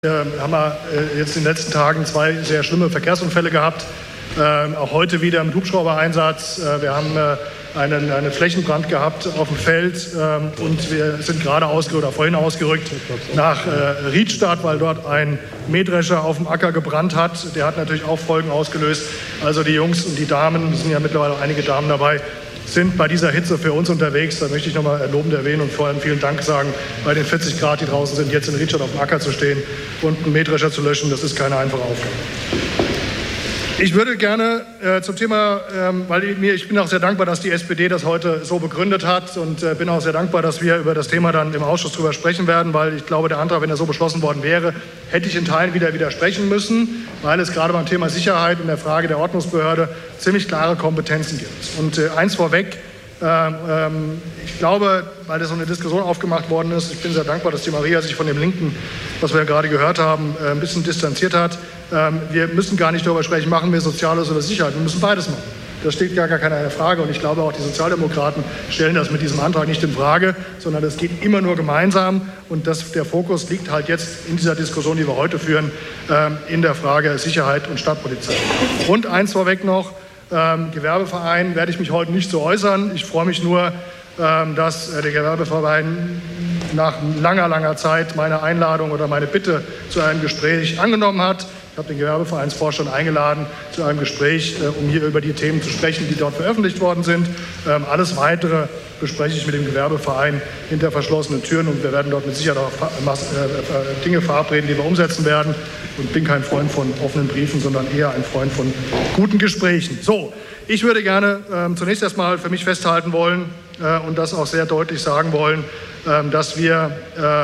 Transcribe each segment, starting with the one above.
Haben wir jetzt in den letzten Tagen 2 sehr schlimme Verkehrsunfälle gehabt, auch heute wieder mit Hubschrauber-Einsatz. Wir haben einen Flächenbrand gehabt auf dem Feld und wir sind gerade vorhin ausgerückt nach Riedstadt, weil dort ein Mähdrescher auf dem Acker gebrannt hat. Der hat natürlich auch Folgen ausgelöst. Also die Jungs und die Damen, es sind ja mittlerweile auch einige Damen dabei, sind bei dieser Hitze für uns unterwegs. Da möchte ich nochmal lobend erwähnen und vor allem vielen Dank sagen, bei den 40 Grad, die draußen sind, jetzt in Riedstadt auf dem Acker zu stehen und einen Mähdrescher zu löschen, das ist keine einfache Aufgabe. Ich würde gerne zum Thema, ich bin auch sehr dankbar, dass die SPD das heute so begründet hat und bin auch sehr dankbar, dass wir über das Thema dann im Ausschuss drüber sprechen werden, weil ich glaube, der Antrag, wenn er so beschlossen worden wäre, hätte ich in Teilen wieder widersprechen müssen, weil es gerade beim Thema Sicherheit und der Frage der Ordnungsbehörde ziemlich klare Kompetenzen gibt. Und eins vorweg, ich glaube, weil das so eine Diskussion aufgemacht worden ist, ich bin sehr dankbar, dass die Maria sich von dem Linken, was wir ja gerade gehört haben, ein bisschen distanziert hat. Wir müssen gar nicht darüber sprechen, machen wir Soziales oder Sicherheit. Wir müssen beides machen. Das steht gar keine Frage. Und ich glaube, auch die Sozialdemokraten stellen das mit diesem Antrag nicht in Frage, sondern es geht immer nur gemeinsam. Und der Fokus liegt halt jetzt in dieser Diskussion, die wir heute führen, in der Frage Sicherheit und Stadtpolizei. Und eins vorweg noch, Gewerbeverein werde ich mich heute nicht so äußern. Ich freue mich nur, dass der Gewerbeverein nach langer Zeit meine Einladung oder meine Bitte zu einem Gespräch angenommen hat. Ich habe den Gewerbevereinsvorstand eingeladen zu einem Gespräch, um hier über die Themen zu sprechen, die dort veröffentlicht worden sind. Alles Weitere bespreche ich mit dem Gewerbeverein hinter verschlossenen Türen und wir werden dort mit Sicherheit auch Dinge verabreden, die wir umsetzen werden. Und ich bin kein Freund von offenen Briefen, sondern eher ein Freund von guten Gesprächen. So, ich würde gerne zunächst erstmal für mich festhalten wollen und das auch sehr deutlich sagen wollen, dass wir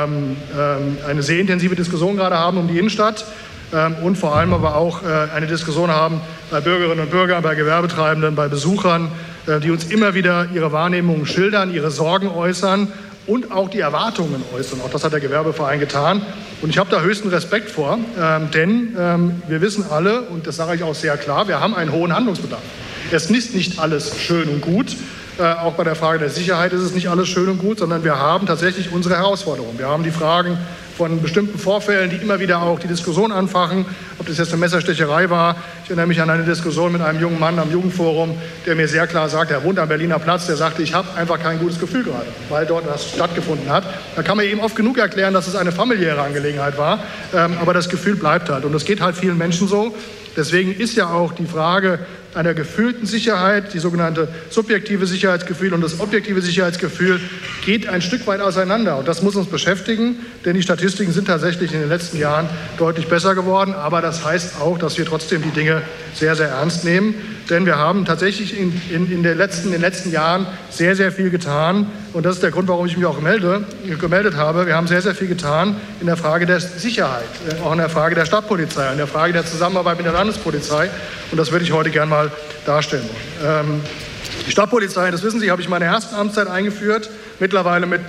eine sehr intensive Diskussion gerade haben um die Innenstadt. Und vor allem aber auch eine Diskussion haben bei Bürgerinnen und Bürgern, bei Gewerbetreibenden, bei Besuchern, die uns immer wieder ihre Wahrnehmungen schildern, ihre Sorgen äußern und auch die Erwartungen äußern. Auch das hat der Gewerbeverein getan. Und ich habe da höchsten Respekt vor, denn wir wissen alle, und das sage ich auch sehr klar, wir haben einen hohen Handlungsbedarf. Es ist nicht alles schön und gut. Auch bei der Frage der Sicherheit ist es nicht alles schön und gut, sondern wir haben tatsächlich unsere Herausforderungen. Wir haben die Fragen von bestimmten Vorfällen, die immer wieder auch die Diskussion anfachen, ob das jetzt eine Messerstecherei war. Ich erinnere mich an eine Diskussion mit einem jungen Mann am Jugendforum, der mir sehr klar sagt, er wohnt am Berliner Platz, der sagte, ich habe einfach kein gutes Gefühl gerade, weil dort das stattgefunden hat. Da kann man eben oft genug erklären, dass es eine familiäre Angelegenheit war, aber das Gefühl bleibt halt und das geht halt vielen Menschen so. Deswegen ist ja auch die Frage einer gefühlten Sicherheit, die sogenannte subjektive Sicherheitsgefühl und das objektive Sicherheitsgefühl geht ein Stück weit auseinander. Und das muss uns beschäftigen, denn die Statistiken sind tatsächlich in den letzten Jahren deutlich besser geworden. Aber das heißt auch, dass wir trotzdem die Dinge sehr, sehr ernst nehmen. Denn wir haben tatsächlich in den letzten Jahren sehr, sehr viel getan. Und das ist der Grund, warum ich mich auch gemeldet habe. Wir haben sehr, sehr viel getan in der Frage der Sicherheit, auch in der Frage der Stadtpolizei, in der Frage der Zusammenarbeit mit der Landespolizei. Und das würde ich heute gerne mal darstellen wollen. Die Stadtpolizei, das wissen Sie, habe ich in meiner ersten Amtszeit eingeführt. Mittlerweile mit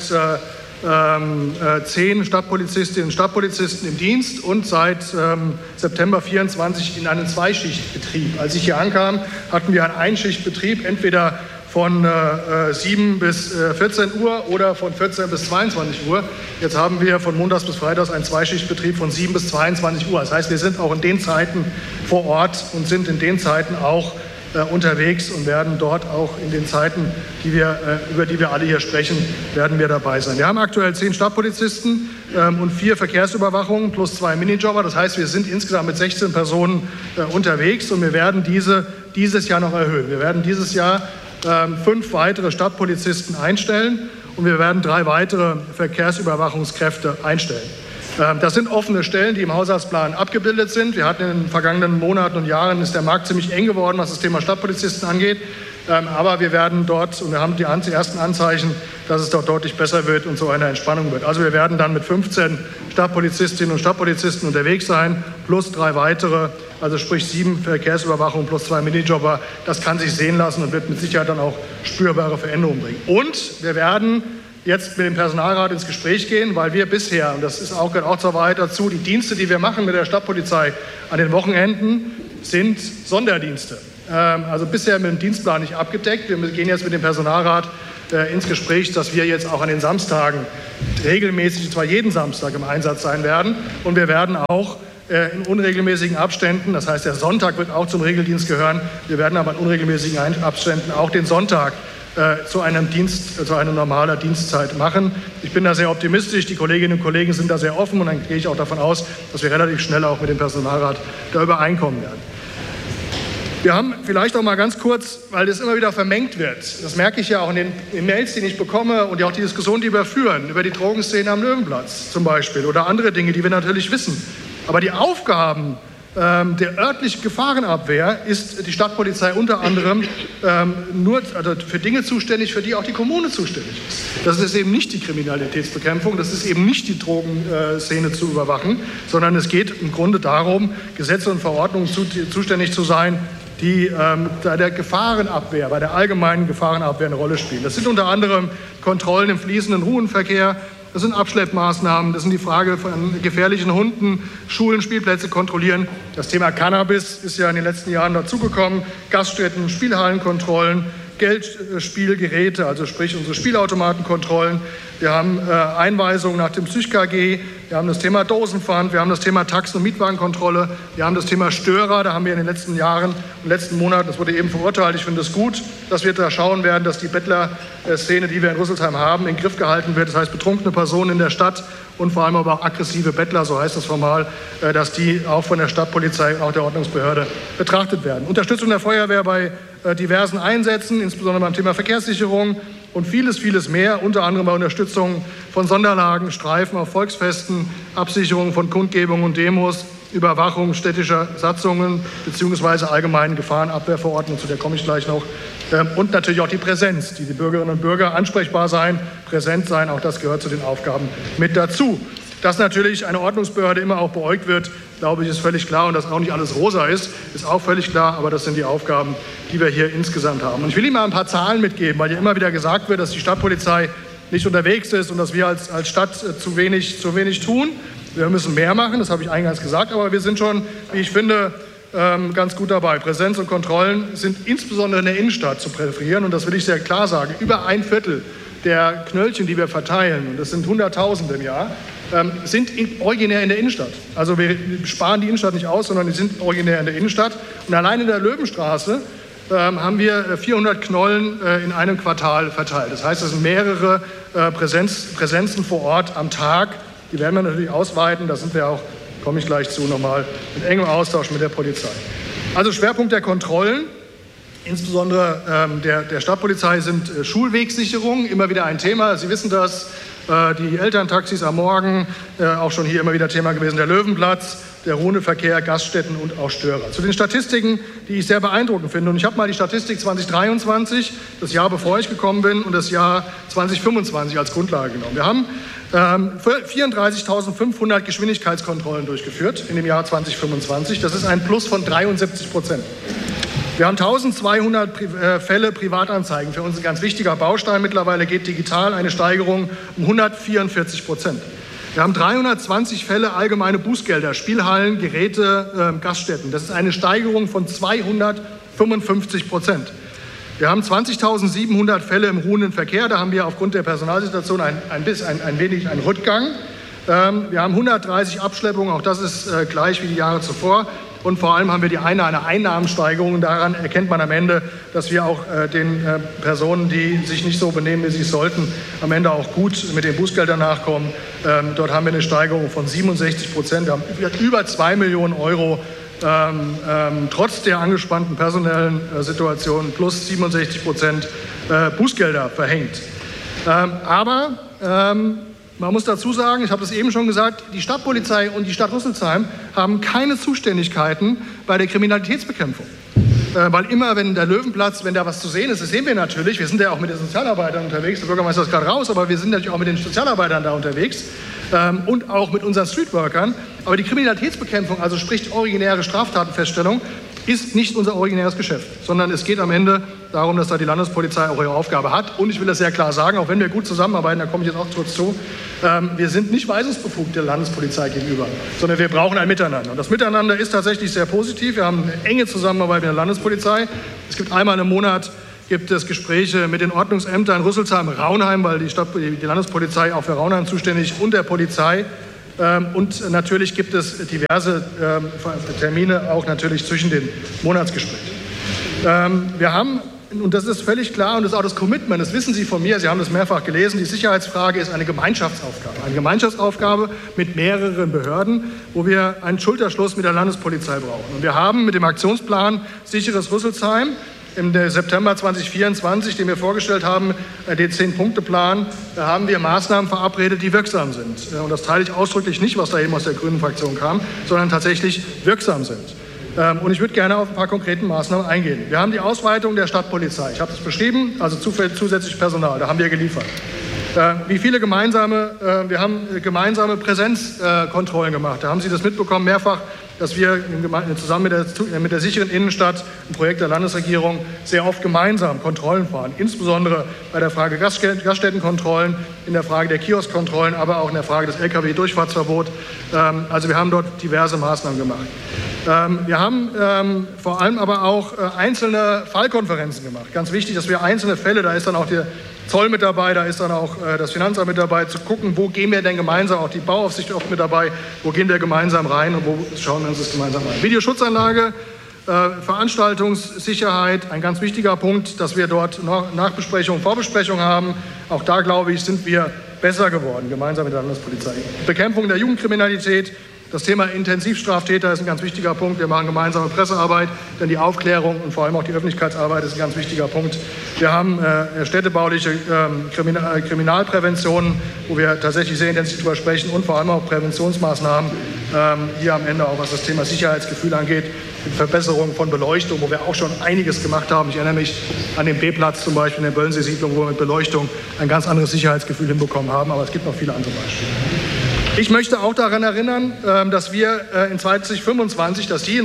10 Stadtpolizistinnen und Stadtpolizisten im Dienst und seit September 24 in einem Zweischichtbetrieb. Als ich hier ankam, hatten wir einen Einschichtbetrieb, entweder von 7 bis 14 Uhr oder von 14 bis 22 Uhr. Jetzt haben wir von Montags bis Freitags einen Zweischichtbetrieb von 7 bis 22 Uhr. Das heißt, wir sind auch in den Zeiten vor Ort und sind in den Zeiten auch unterwegs und werden dort auch in den Zeiten, über die wir alle hier sprechen, werden wir dabei sein. Wir haben aktuell 10 Stadtpolizisten und 4 Verkehrsüberwachungen plus 2 Minijobber. Das heißt, wir sind insgesamt mit 16 Personen unterwegs und wir werden dieses Jahr noch erhöhen. Wir werden dieses Jahr 5 weitere Stadtpolizisten einstellen und wir werden 3 weitere Verkehrsüberwachungskräfte einstellen. Das sind offene Stellen, die im Haushaltsplan abgebildet sind. Wir hatten in den vergangenen Monaten und Jahren, ist der Markt ziemlich eng geworden, was das Thema Stadtpolizisten angeht. Aber wir werden dort, und wir haben die ersten Anzeichen, dass es dort deutlich besser wird und so eine Entspannung wird. Also wir werden dann mit 15 Stadtpolizistinnen und Stadtpolizisten unterwegs sein, plus 3 weitere, also sprich 7 Verkehrsüberwachungen plus 2 Minijobber. Das kann sich sehen lassen und wird mit Sicherheit dann auch spürbare Veränderungen bringen. Und wir werden jetzt mit dem Personalrat ins Gespräch gehen, weil wir bisher, und das gehört auch zur Wahrheit dazu, die Dienste, die wir machen mit der Stadtpolizei an den Wochenenden, sind Sonderdienste. Also bisher mit dem Dienstplan nicht abgedeckt. Wir gehen jetzt mit dem Personalrat ins Gespräch, dass wir jetzt auch an den Samstagen regelmäßig, zwar jeden Samstag im Einsatz sein werden. Und wir werden auch in unregelmäßigen Abständen, das heißt, der Sonntag wird auch zum Regeldienst gehören. Wir werden aber in unregelmäßigen Abständen auch den Sonntag zu einer normalen Dienstzeit machen. Ich bin da sehr optimistisch. Die Kolleginnen und Kollegen sind da sehr offen und dann gehe ich auch davon aus, dass wir relativ schnell auch mit dem Personalrat da übereinkommen werden. Wir haben vielleicht auch mal ganz kurz, weil das immer wieder vermengt wird, das merke ich ja auch in den Mails, die ich bekomme und ja auch die Diskussion, die wir führen, über die Drogenszene am Löwenplatz zum Beispiel oder andere Dinge, die wir natürlich wissen. Aber die Aufgaben der örtlichen Gefahrenabwehr ist die Stadtpolizei unter anderem nur für Dinge zuständig, für die auch die Kommune zuständig ist. Das ist eben nicht die Kriminalitätsbekämpfung, das ist eben nicht die Drogenszene zu überwachen, sondern es geht im Grunde darum, Gesetze und Verordnungen zuständig zu sein, die bei der Gefahrenabwehr, bei der allgemeinen Gefahrenabwehr eine Rolle spielen. Das sind unter anderem Kontrollen im fließenden Ruhenverkehr, das sind Abschleppmaßnahmen, das sind die Frage von gefährlichen Hunden, Schulen, Spielplätze kontrollieren. Das Thema Cannabis ist ja in den letzten Jahren dazugekommen, Gaststätten, Spielhallenkontrollen, Geldspielgeräte, also sprich unsere Spielautomatenkontrollen. Wir haben Einweisungen nach dem PsychKG, wir haben das Thema Dosenpfand, wir haben das Thema Taxen- und Mietwagenkontrolle, wir haben das Thema Störer, da haben wir in den letzten Jahren und letzten Monaten, das wurde eben verurteilt, ich finde es gut, dass wir da schauen werden, dass die Bettler-Szene, die wir in Rüsselsheim haben, in den Griff gehalten wird. Das heißt, betrunkene Personen in der Stadt und vor allem aber auch aggressive Bettler, so heißt es formal, dass die auch von der Stadtpolizei und auch der Ordnungsbehörde betrachtet werden. Unterstützung der Feuerwehr bei diversen Einsätzen, insbesondere beim Thema Verkehrssicherung und vieles mehr, unter anderem bei Unterstützung von Sonderlagen, Streifen auf Volksfesten, Absicherung von Kundgebungen und Demos, Überwachung städtischer Satzungen bzw. allgemeinen Gefahrenabwehrverordnung, zu der komme ich gleich noch, und natürlich auch die Präsenz, die Bürgerinnen und Bürger ansprechbar sein, präsent sein, auch das gehört zu den Aufgaben mit dazu. Dass natürlich eine Ordnungsbehörde immer auch beäugt wird, glaube ich, ist völlig klar. Und dass auch nicht alles rosa ist auch völlig klar. Aber das sind die Aufgaben, die wir hier insgesamt haben. Und ich will Ihnen mal ein paar Zahlen mitgeben, weil ja immer wieder gesagt wird, dass die Stadtpolizei nicht unterwegs ist und dass wir als Stadt zu wenig tun. Wir müssen mehr machen, das habe ich eingangs gesagt. Aber wir sind schon, wie ich finde, ganz gut dabei. Präsenz und Kontrollen sind insbesondere in der Innenstadt zu präferieren. Und das will ich sehr klar sagen. Über ein Viertel der Knöllchen, die wir verteilen, und das sind Hunderttausende im Jahr, sind originär in der Innenstadt. Also wir sparen die Innenstadt nicht aus, sondern die sind originär in der Innenstadt. Und allein in der Löwenstraße haben wir 400 Knollen in einem Quartal verteilt. Das heißt, es sind mehrere Präsenzen vor Ort am Tag. Die werden wir natürlich ausweiten. Da sind wir auch, komme ich gleich zu, nochmal in engem Austausch mit der Polizei. Also Schwerpunkt der Kontrollen, insbesondere der Stadtpolizei, sind Schulwegsicherung, immer wieder ein Thema. Sie wissen das. Die Elterntaxis am Morgen, auch schon hier immer wieder Thema gewesen, der Löwenplatz, der Ruheverkehr, Gaststätten und auch Störer. Zu den Statistiken, die ich sehr beeindruckend finde. Und ich habe mal die Statistik 2023, das Jahr bevor ich gekommen bin, und das Jahr 2025 als Grundlage genommen. Wir haben 34.500 Geschwindigkeitskontrollen durchgeführt in dem Jahr 2025. Das ist ein Plus von 73%. Wir haben 1200 Fälle Privatanzeigen. Für uns ein ganz wichtiger Baustein. Mittlerweile geht digital eine Steigerung um 144%. Wir haben 320 Fälle allgemeine Bußgelder, Spielhallen, Geräte, Gaststätten. Das ist eine Steigerung von 255%. Wir haben 20.700 Fälle im ruhenden Verkehr. Da haben wir aufgrund der Personalsituation ein wenig einen Rückgang. Wir haben 130 Abschleppungen. Auch das ist gleich wie die Jahre zuvor. Und vor allem haben wir eine Einnahmensteigerung. Daran erkennt man am Ende, dass wir auch den Personen, die sich nicht so benehmen, wie sie es sollten, am Ende auch gut mit den Bußgeldern nachkommen. Dort haben wir eine Steigerung von 67%. Wir haben über 2 Millionen Euro trotz der angespannten personellen Situation plus 67% Bußgelder verhängt. Aber man muss dazu sagen, ich habe das eben schon gesagt, die Stadtpolizei und die Stadt Rüsselsheim haben keine Zuständigkeiten bei der Kriminalitätsbekämpfung. Weil immer, wenn der Löwenplatz, wenn da was zu sehen ist, das sehen wir natürlich, wir sind ja auch mit den Sozialarbeitern unterwegs, der Bürgermeister ist gerade raus, aber wir sind natürlich auch mit den Sozialarbeitern da unterwegs und auch mit unseren Streetworkern. Aber die Kriminalitätsbekämpfung, also sprich originäre Straftatenfeststellung, ist nicht unser originäres Geschäft, sondern es geht am Ende darum, dass da die Landespolizei auch ihre Aufgabe hat. Und ich will das sehr klar sagen, auch wenn wir gut zusammenarbeiten, da komme ich jetzt auch kurz zu, wir sind nicht weisungsbefugt der Landespolizei gegenüber, sondern wir brauchen ein Miteinander. Und das Miteinander ist tatsächlich sehr positiv. Wir haben eine enge Zusammenarbeit mit der Landespolizei. Es gibt einmal im Monat gibt es Gespräche mit den Ordnungsämtern Rüsselsheim, Raunheim, weil die Landespolizei auch für Raunheim zuständig ist, und der Polizei. Und natürlich gibt es diverse Termine auch natürlich zwischen den Monatsgesprächen. Wir haben, und das ist völlig klar, und das ist auch das Commitment, das wissen Sie von mir, Sie haben das mehrfach gelesen, die Sicherheitsfrage ist eine Gemeinschaftsaufgabe mit mehreren Behörden, wo wir einen Schulterschluss mit der Landespolizei brauchen. Und wir haben mit dem Aktionsplan Sicheres Rüsselsheim im September 2024, den wir vorgestellt haben, den 10-Punkte-Plan, da haben wir Maßnahmen verabredet, die wirksam sind. Und das teile ich ausdrücklich nicht, was da eben aus der Grünen Fraktion kam, sondern tatsächlich wirksam sind. Und ich würde gerne auf ein paar konkrete Maßnahmen eingehen. Wir haben die Ausweitung der Stadtpolizei. Ich habe das beschrieben, also zusätzlich Personal, da haben wir geliefert. Wir haben gemeinsame Präsenzkontrollen gemacht. Da haben Sie das mitbekommen mehrfach, dass wir zusammen mit der sicheren Innenstadt, ein Projekt der Landesregierung, sehr oft gemeinsam Kontrollen fahren. Insbesondere bei der Frage Gaststättenkontrollen, in der Frage der Kioskkontrollen, aber auch in der Frage des Lkw-Durchfahrtsverbots. Also wir haben dort diverse Maßnahmen gemacht. Wir haben vor allem aber auch einzelne Fallkonferenzen gemacht. Ganz wichtig, dass wir einzelne Fälle, da ist dann auch der Zoll mit dabei, da ist dann auch das Finanzamt mit dabei, zu gucken, wo gehen wir denn gemeinsam, auch die Bauaufsicht oft mit dabei, wo gehen wir gemeinsam rein und wo schauen wir uns das gemeinsam an. Videoschutzanlage, Veranstaltungssicherheit, ein ganz wichtiger Punkt, dass wir dort Nachbesprechungen, Vorbesprechungen haben. Auch da, glaube ich, sind wir besser geworden, gemeinsam mit der Landespolizei. Bekämpfung der Jugendkriminalität. Das Thema Intensivstraftäter ist ein ganz wichtiger Punkt. Wir machen gemeinsame Pressearbeit, denn die Aufklärung und vor allem auch die Öffentlichkeitsarbeit ist ein ganz wichtiger Punkt. Wir haben städtebauliche Kriminalprävention, wo wir tatsächlich sehr intensiv darüber sprechen, und vor allem auch Präventionsmaßnahmen hier am Ende auch, was das Thema Sicherheitsgefühl angeht. Die Verbesserung von Beleuchtung, wo wir auch schon einiges gemacht haben. Ich erinnere mich an den B-Platz zum Beispiel in der Böllensee-Siedlung, wo wir mit Beleuchtung ein ganz anderes Sicherheitsgefühl hinbekommen haben. Aber es gibt noch viele andere Beispiele. Ich möchte auch daran erinnern, dass wir in 2025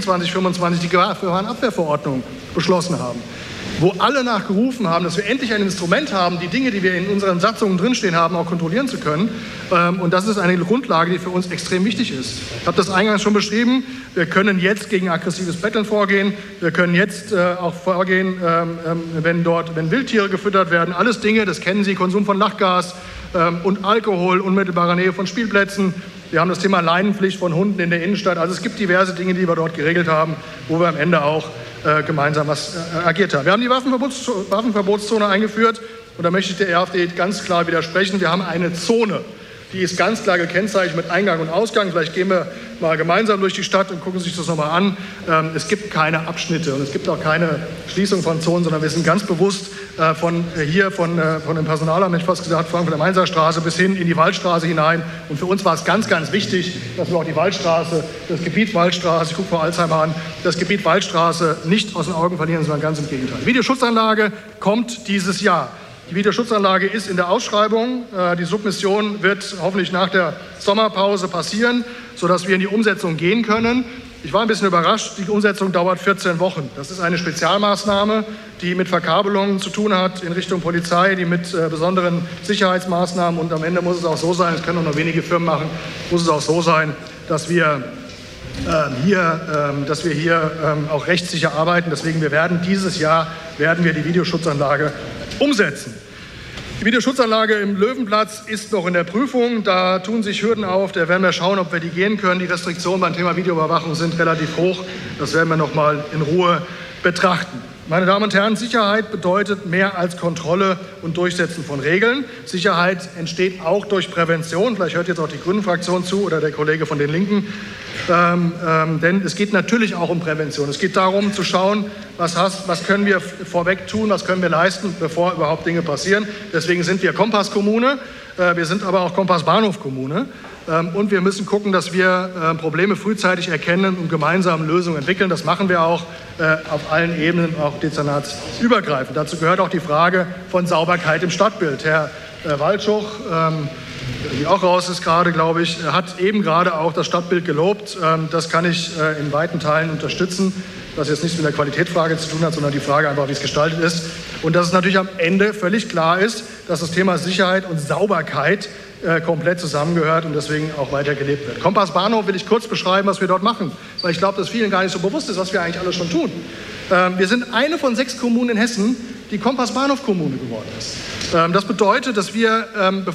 die Gefahrenabwehrverordnung beschlossen haben, wo alle nachgerufen haben, dass wir endlich ein Instrument haben, die Dinge, die wir in unseren Satzungen drinstehen haben, auch kontrollieren zu können. Und das ist eine Grundlage, die für uns extrem wichtig ist. Ich habe das eingangs schon beschrieben. Wir können jetzt gegen aggressives Betteln vorgehen. Wir können jetzt auch vorgehen, wenn Wildtiere gefüttert werden. Alles Dinge, das kennen Sie, Konsum von Lachgas und Alkohol, unmittelbarer Nähe von Spielplätzen. Wir haben das Thema Leinenpflicht von Hunden in der Innenstadt. Also es gibt diverse Dinge, die wir dort geregelt haben, wo wir am Ende auch gemeinsam agiert haben. Wir haben die Waffenverbotszone eingeführt, und da möchte ich der AfD ganz klar widersprechen. Wir haben eine Zone, die ist ganz klar gekennzeichnet mit Eingang und Ausgang. Vielleicht gehen wir mal gemeinsam durch die Stadt und gucken sich das nochmal an. Es gibt keine Abschnitte und es gibt auch keine Schließung von Zonen, sondern wir sind ganz bewusst von dem Personalamt, hätte ich fast gesagt, von der Mainzer Straße bis hin in die Waldstraße hinein. Und für uns war es ganz, ganz wichtig, dass wir auch die Waldstraße, das Gebiet Waldstraße, ich gucke Frau Alzheimer an, das Gebiet Waldstraße nicht aus den Augen verlieren, sondern ganz im Gegenteil. Die Videoschutzanlage kommt dieses Jahr. Die Videoschutzanlage ist in der Ausschreibung. Die Submission wird hoffentlich nach der Sommerpause passieren, sodass wir in die Umsetzung gehen können. Ich war ein bisschen überrascht, die Umsetzung dauert 14 Wochen. Das ist eine Spezialmaßnahme, die mit Verkabelungen zu tun hat in Richtung Polizei, die mit besonderen Sicherheitsmaßnahmen, und am Ende muss es auch so sein, es können auch nur wenige Firmen machen, muss es auch so sein, dass wir hier auch rechtssicher arbeiten. Deswegen dieses Jahr werden wir die Videoschutzanlage umsetzen. Die Videoschutzanlage im Löwenplatz ist noch in der Prüfung. Da tun sich Hürden auf. Da werden wir schauen, ob wir die gehen können. Die Restriktionen beim Thema Videoüberwachung sind relativ hoch. Das werden wir noch mal in Ruhe betrachten. Meine Damen und Herren, Sicherheit bedeutet mehr als Kontrolle und Durchsetzen von Regeln. Sicherheit entsteht auch durch Prävention. Vielleicht hört jetzt auch die Grünen-Fraktion zu oder der Kollege von den Linken. Denn es geht natürlich auch um Prävention. Es geht darum zu schauen, was können wir vorweg tun, was können wir leisten, bevor überhaupt Dinge passieren. Deswegen sind wir Kompasskommune, wir sind aber auch Kompassbahnhofkommune. Und wir müssen gucken, dass wir Probleme frühzeitig erkennen und gemeinsam Lösungen entwickeln. Das machen wir auch auf allen Ebenen, auch dezernatsübergreifend. Dazu gehört auch die Frage von Sauberkeit im Stadtbild. Herr Waldschuch, die auch raus ist gerade, glaube ich, hat eben gerade auch das Stadtbild gelobt. Das kann ich in weiten Teilen unterstützen, was jetzt nichts mit der Qualitätsfrage zu tun hat, sondern die Frage einfach, wie es gestaltet ist. Und dass es natürlich am Ende völlig klar ist, dass das Thema Sicherheit und Sauberkeit komplett zusammengehört und deswegen auch weiter gelebt wird. Kompassbahnhof will ich kurz beschreiben, was wir dort machen, weil ich glaube, dass vielen gar nicht so bewusst ist, was wir eigentlich alles schon tun. Wir sind eine von 6 Kommunen in Hessen, die Kompass-Bahnhof-Kommune geworden ist. Das bedeutet, dass wir,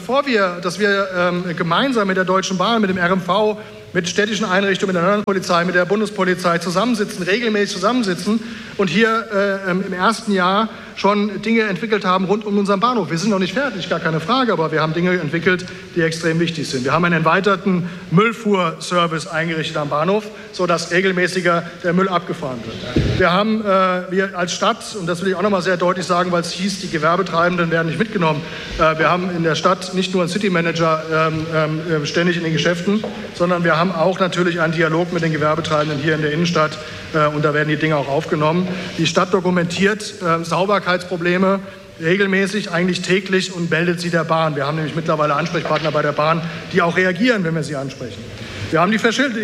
gemeinsam mit der Deutschen Bahn, mit dem RMV, mit städtischen Einrichtungen, mit der Landespolizei, mit der Bundespolizei zusammensitzen, regelmäßig zusammensitzen und hier im ersten Jahr schon Dinge entwickelt haben rund um unseren Bahnhof. Wir sind noch nicht fertig, gar keine Frage, aber wir haben Dinge entwickelt, die extrem wichtig sind. Wir haben einen erweiterten Müllfuhrservice eingerichtet am Bahnhof, sodass regelmäßiger der Müll abgefahren wird. Wir haben, wir als Stadt, und das will ich auch noch mal sehr deutlich sagen, weil es hieß, die Gewerbetreibenden werden nicht mitgenommen, wir haben in der Stadt nicht nur einen City-Manager ständig in den Geschäften, sondern wir haben auch natürlich einen Dialog mit den Gewerbetreibenden hier in der Innenstadt und da werden die Dinge auch aufgenommen. Die Stadt dokumentiert Sauberkeitsprobleme regelmäßig, eigentlich täglich und meldet sie der Bahn. Wir haben nämlich mittlerweile Ansprechpartner bei der Bahn, die auch reagieren, wenn wir sie ansprechen. Wir haben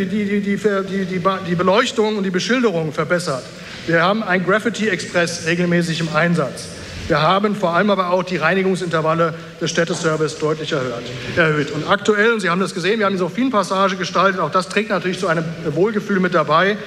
die Beleuchtung und die Beschilderung verbessert. Wir haben einen Graffiti-Express regelmäßig im Einsatz. Wir haben vor allem aber auch die Reinigungsintervalle des Städteservice deutlich erhöht. Und aktuell, und Sie haben das gesehen, wir haben die Sophienpassage gestaltet, auch das trägt natürlich zu einem Wohlgefühl mit dabei,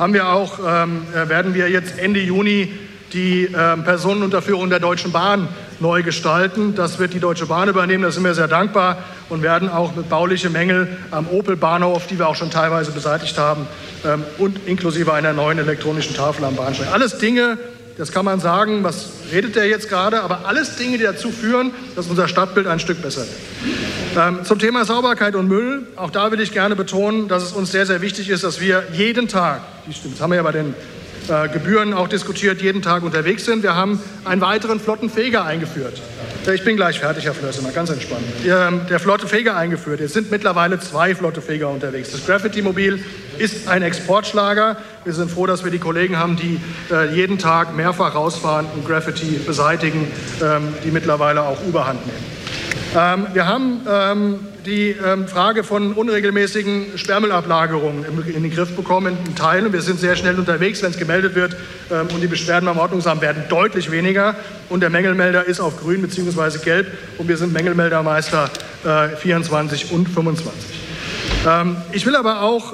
werden wir jetzt Ende Juni die Personenunterführung der Deutschen Bahn neu gestalten. Das wird die Deutsche Bahn übernehmen, da sind wir sehr dankbar und werden auch bauliche Mängel am Opel-Bahnhof, die wir auch schon teilweise beseitigt haben, und inklusive einer neuen elektronischen Tafel am Bahnsteig. Alles Dinge, das kann man sagen, was redet der jetzt gerade, aber alles Dinge, die dazu führen, dass unser Stadtbild ein Stück besser wird. Zum Thema Sauberkeit und Müll, auch da will ich gerne betonen, dass es uns sehr, sehr wichtig ist, dass wir jeden Tag, das haben wir ja bei den Gebühren auch diskutiert, jeden Tag unterwegs sind. Wir haben einen weiteren Flottenfeger eingeführt. Ich bin gleich fertig, Herr Flörsser, mal ganz entspannt. Der Flottefeger eingeführt. Es sind mittlerweile 2 Flottefeger unterwegs. Das Graffiti-Mobil ist ein Exportschlager. Wir sind froh, dass wir die Kollegen haben, die jeden Tag mehrfach rausfahren und Graffiti beseitigen, die mittlerweile auch Überhand nehmen. Wir haben die Frage von unregelmäßigen Sperrmüllablagerungen in den Griff bekommen in Teilen. Wir sind sehr schnell unterwegs, wenn es gemeldet wird, und die Beschwerden beim Ordnungsamt werden deutlich weniger. Und der Mängelmelder ist auf grün bzw. gelb und wir sind Mängelmeldermeister 24 und 25. Ich will aber auch,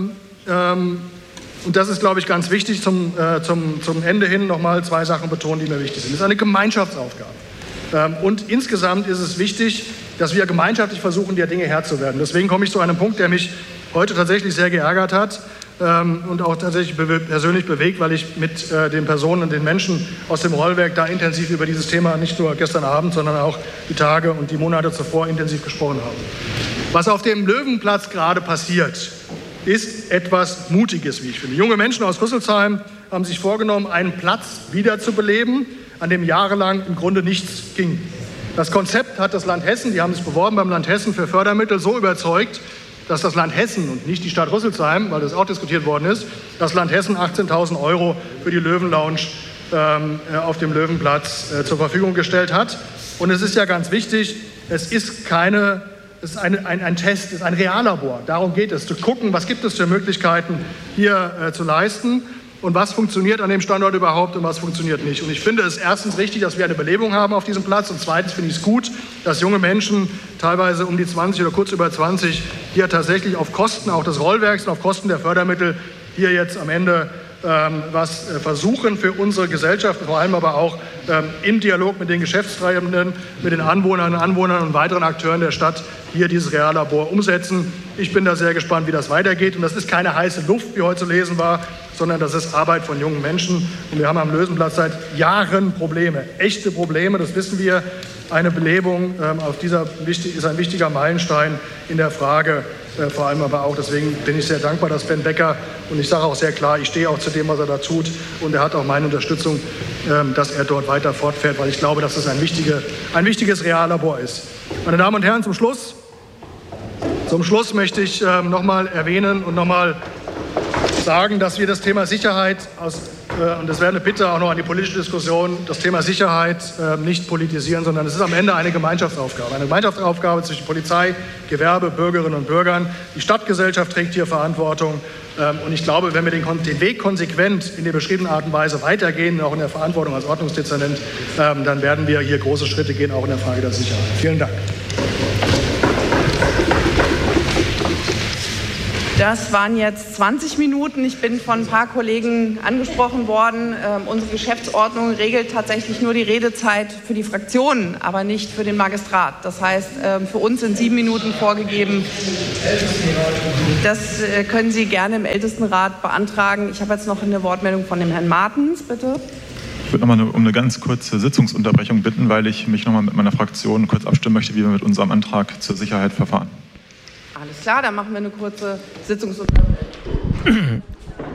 und das ist, glaube ich, ganz wichtig, zum Ende hin noch mal 2 Sachen betonen, die mir wichtig sind. Das ist eine Gemeinschaftsaufgabe. Und insgesamt ist es wichtig, dass wir gemeinschaftlich versuchen, der Dinge Herr zu werden. Deswegen komme ich zu einem Punkt, der mich heute tatsächlich sehr geärgert hat und auch tatsächlich persönlich bewegt, weil ich mit den Personen und den Menschen aus dem Rollwerk da intensiv über dieses Thema nicht nur gestern Abend, sondern auch die Tage und die Monate zuvor intensiv gesprochen habe. Was auf dem Löwenplatz gerade passiert, ist etwas Mutiges, wie ich finde. Junge Menschen aus Rüsselsheim haben sich vorgenommen, einen Platz wiederzubeleben, an dem jahrelang im Grunde nichts ging. Das Konzept hat das Land Hessen, die haben sich beworben beim Land Hessen für Fördermittel, so überzeugt, dass das Land Hessen und nicht die Stadt Rüsselsheim, weil das auch diskutiert worden ist, das Land Hessen 18.000 € für die Löwenlounge auf dem Löwenplatz zur Verfügung gestellt hat. Und es ist ja ganz wichtig, es ist ein Test, es ist ein Reallabor. Darum geht es, zu gucken, was gibt es für Möglichkeiten hier zu leisten. Und was funktioniert an dem Standort überhaupt und was funktioniert nicht. Und ich finde es erstens richtig, dass wir eine Belebung haben auf diesem Platz. Und zweitens finde ich es gut, dass junge Menschen, teilweise um die 20 oder kurz über 20, hier tatsächlich auf Kosten auch des Rollwerks und auf Kosten der Fördermittel hier jetzt am Ende was versuchen für unsere Gesellschaft, vor allem aber auch im Dialog mit den Geschäftstreibenden, mit den Anwohnerinnen und Anwohnern und weiteren Akteuren der Stadt hier dieses Reallabor umsetzen. Ich bin da sehr gespannt, wie das weitergeht. Und das ist keine heiße Luft, wie heute zu lesen war, sondern das ist Arbeit von jungen Menschen. Und wir haben am Löwenplatz seit Jahren Probleme, echte Probleme, das wissen wir. Eine Belebung ist ein wichtiger Meilenstein in der Frage, vor allem aber auch, deswegen bin ich sehr dankbar, dass Ben Becker, und ich sage auch sehr klar, ich stehe auch zu dem, was er da tut, und er hat auch meine Unterstützung, dass er dort weiter fortfährt, weil ich glaube, dass das ein wichtiges Reallabor ist. Meine Damen und Herren, zum Schluss möchte ich noch mal erwähnen und noch mal sagen, dass wir das Thema Sicherheit und das wäre eine Bitte auch noch an die politische Diskussion, das Thema Sicherheit nicht politisieren, sondern es ist am Ende eine Gemeinschaftsaufgabe. Eine Gemeinschaftsaufgabe zwischen Polizei, Gewerbe, Bürgerinnen und Bürgern. Die Stadtgesellschaft trägt hier Verantwortung. Und ich glaube, wenn wir den Weg konsequent in der beschriebenen Art und Weise weitergehen, auch in der Verantwortung als Ordnungsdezernent, dann werden wir hier große Schritte gehen, auch in der Frage der Sicherheit. Vielen Dank. Das waren jetzt 20 Minuten. Ich bin von ein paar Kollegen angesprochen worden. Unsere Geschäftsordnung regelt tatsächlich nur die Redezeit für die Fraktionen, aber nicht für den Magistrat. Das heißt, für uns sind 7 Minuten vorgegeben. Das können Sie gerne im Ältestenrat beantragen. Ich habe jetzt noch eine Wortmeldung von dem Herrn Martens, bitte. Ich würde nochmal um eine ganz kurze Sitzungsunterbrechung bitten, weil ich mich nochmal mit meiner Fraktion kurz abstimmen möchte, wie wir mit unserem Antrag zur Sicherheit verfahren. Alles klar, dann machen wir eine kurze Sitzungsunterbrechung.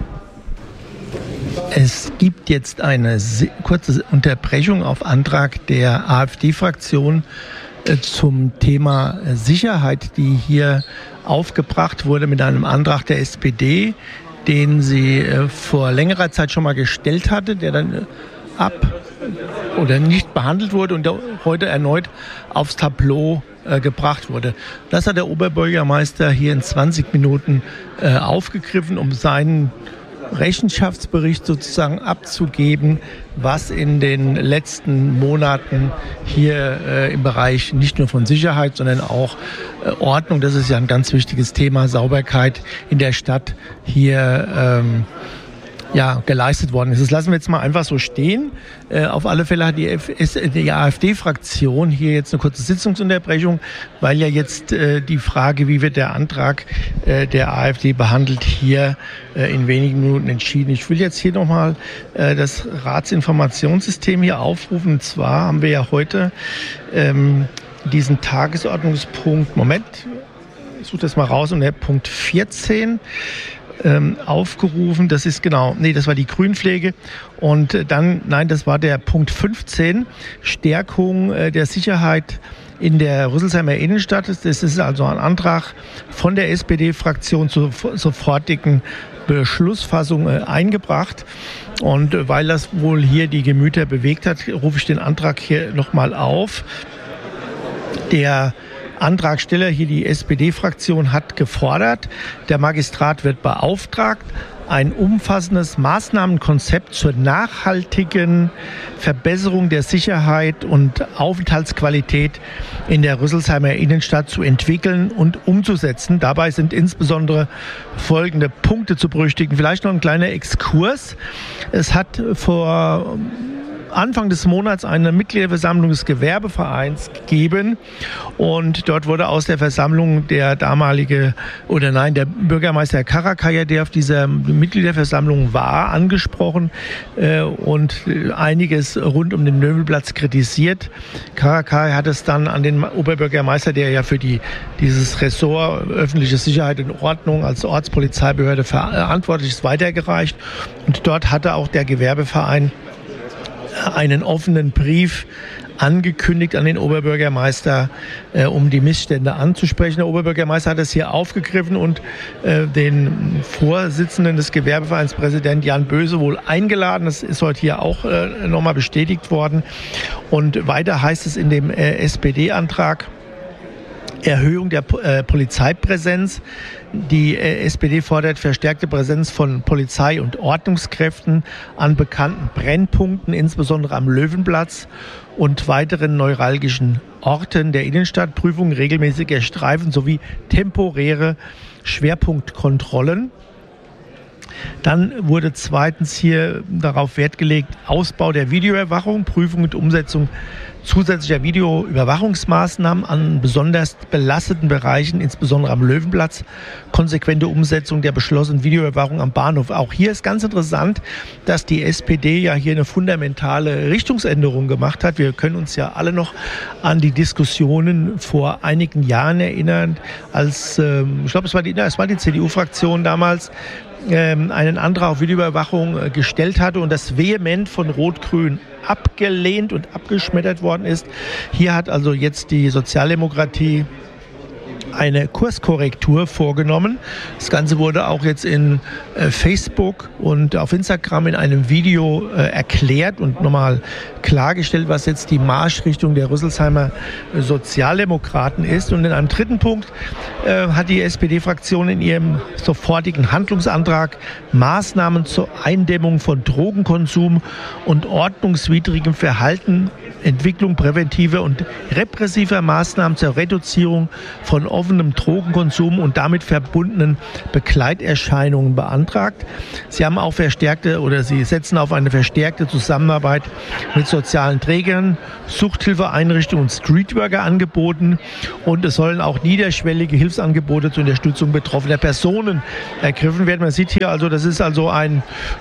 Es gibt jetzt eine kurze Unterbrechung auf Antrag der AfD-Fraktion zum Thema Sicherheit, die hier aufgebracht wurde mit einem Antrag der SPD, den sie vor längerer Zeit schon mal gestellt hatte, der dann nicht behandelt wurde und der heute erneut aufs Tableau gebracht wurde. Das hat der Oberbürgermeister hier in 20 Minuten aufgegriffen, um seinen Rechenschaftsbericht sozusagen abzugeben, was in den letzten Monaten hier im Bereich nicht nur von Sicherheit, sondern auch Ordnung, das ist ja ein ganz wichtiges Thema, Sauberkeit in der Stadt hier geleistet worden ist. Das lassen wir jetzt mal einfach so stehen. Auf alle Fälle hat die AfD-Fraktion hier jetzt eine kurze Sitzungsunterbrechung, weil ja jetzt die Frage, wie wird der Antrag der AfD behandelt, hier in wenigen Minuten entschieden. Ich will jetzt hier nochmal das Ratsinformationssystem hier aufrufen. Und zwar haben wir ja heute diesen Tagesordnungspunkt, ich suche das mal raus, und der Punkt 14 aufgerufen. Das ist das war die Grünpflege. Und das war der Punkt 15, Stärkung der Sicherheit in der Rüsselsheimer Innenstadt. Das ist also ein Antrag von der SPD-Fraktion zur sofortigen Beschlussfassung eingebracht. Und weil das wohl hier die Gemüter bewegt hat, rufe ich den Antrag hier nochmal auf. Der Antragsteller hier, die SPD-Fraktion, hat gefordert, der Magistrat wird beauftragt, ein umfassendes Maßnahmenkonzept zur nachhaltigen Verbesserung der Sicherheit und Aufenthaltsqualität in der Rüsselsheimer Innenstadt zu entwickeln und umzusetzen. Dabei sind insbesondere folgende Punkte zu berücksichtigen. Vielleicht noch ein kleiner Exkurs. Es hat vor Anfang des Monats eine Mitgliederversammlung des Gewerbevereins gegeben und dort wurde aus der Versammlung der Bürgermeister Karakaya, der auf dieser Mitgliederversammlung war, angesprochen und einiges rund um den Nöbelplatz kritisiert. Karakaya hat es dann an den Oberbürgermeister, der ja für dieses Ressort öffentliche Sicherheit und Ordnung als Ortspolizeibehörde verantwortlich ist, weitergereicht und dort hatte auch der Gewerbeverein einen offenen Brief angekündigt an den Oberbürgermeister, um die Missstände anzusprechen. Der Oberbürgermeister hat es hier aufgegriffen und den Vorsitzenden des Gewerbevereins, Präsident Jan Böse, wohl eingeladen. Das ist heute hier auch nochmal bestätigt worden. Und weiter heißt es in dem SPD-Antrag, Erhöhung der Polizeipräsenz. Die SPD fordert verstärkte Präsenz von Polizei und Ordnungskräften an bekannten Brennpunkten, insbesondere am Löwenplatz und weiteren neuralgischen Orten der Innenstadt, Prüfung regelmäßiger Streifen sowie temporäre Schwerpunktkontrollen. Dann wurde zweitens hier darauf Wert gelegt, Ausbau der Videoüberwachung, Prüfung und Umsetzung zusätzlicher Videoüberwachungsmaßnahmen an besonders belasteten Bereichen, insbesondere am Löwenplatz, konsequente Umsetzung der beschlossenen Videoüberwachung am Bahnhof. Auch hier ist ganz interessant, dass die SPD ja hier eine fundamentale Richtungsänderung gemacht hat. Wir können uns ja alle noch an die Diskussionen vor einigen Jahren erinnern, als, ich glaube, es war die CDU-Fraktion damals, einen Antrag auf Videoüberwachung gestellt hatte und das vehement von Rot-Grün abgelehnt und abgeschmettert worden ist. Hier hat also jetzt die Sozialdemokratie eine Kurskorrektur vorgenommen. Das Ganze wurde auch jetzt in Facebook und auf Instagram in einem Video erklärt und nochmal klargestellt, was jetzt die Marschrichtung der Rüsselsheimer Sozialdemokraten ist. Und in einem dritten Punkt hat die SPD-Fraktion in ihrem sofortigen Handlungsantrag Maßnahmen zur Eindämmung von Drogenkonsum und ordnungswidrigem Verhalten, Entwicklung präventiver und repressiver Maßnahmen zur Reduzierung von offenem Drogenkonsum und damit verbundenen Begleiterscheinungen beantragt. Sie haben auch Sie setzen auf eine verstärkte Zusammenarbeit mit sozialen Trägern, Suchthilfeeinrichtungen und Streetworker angeboten, und es sollen auch niederschwellige Hilfsangebote zur Unterstützung betroffener Personen ergriffen werden. Man sieht hier also, das ist also ein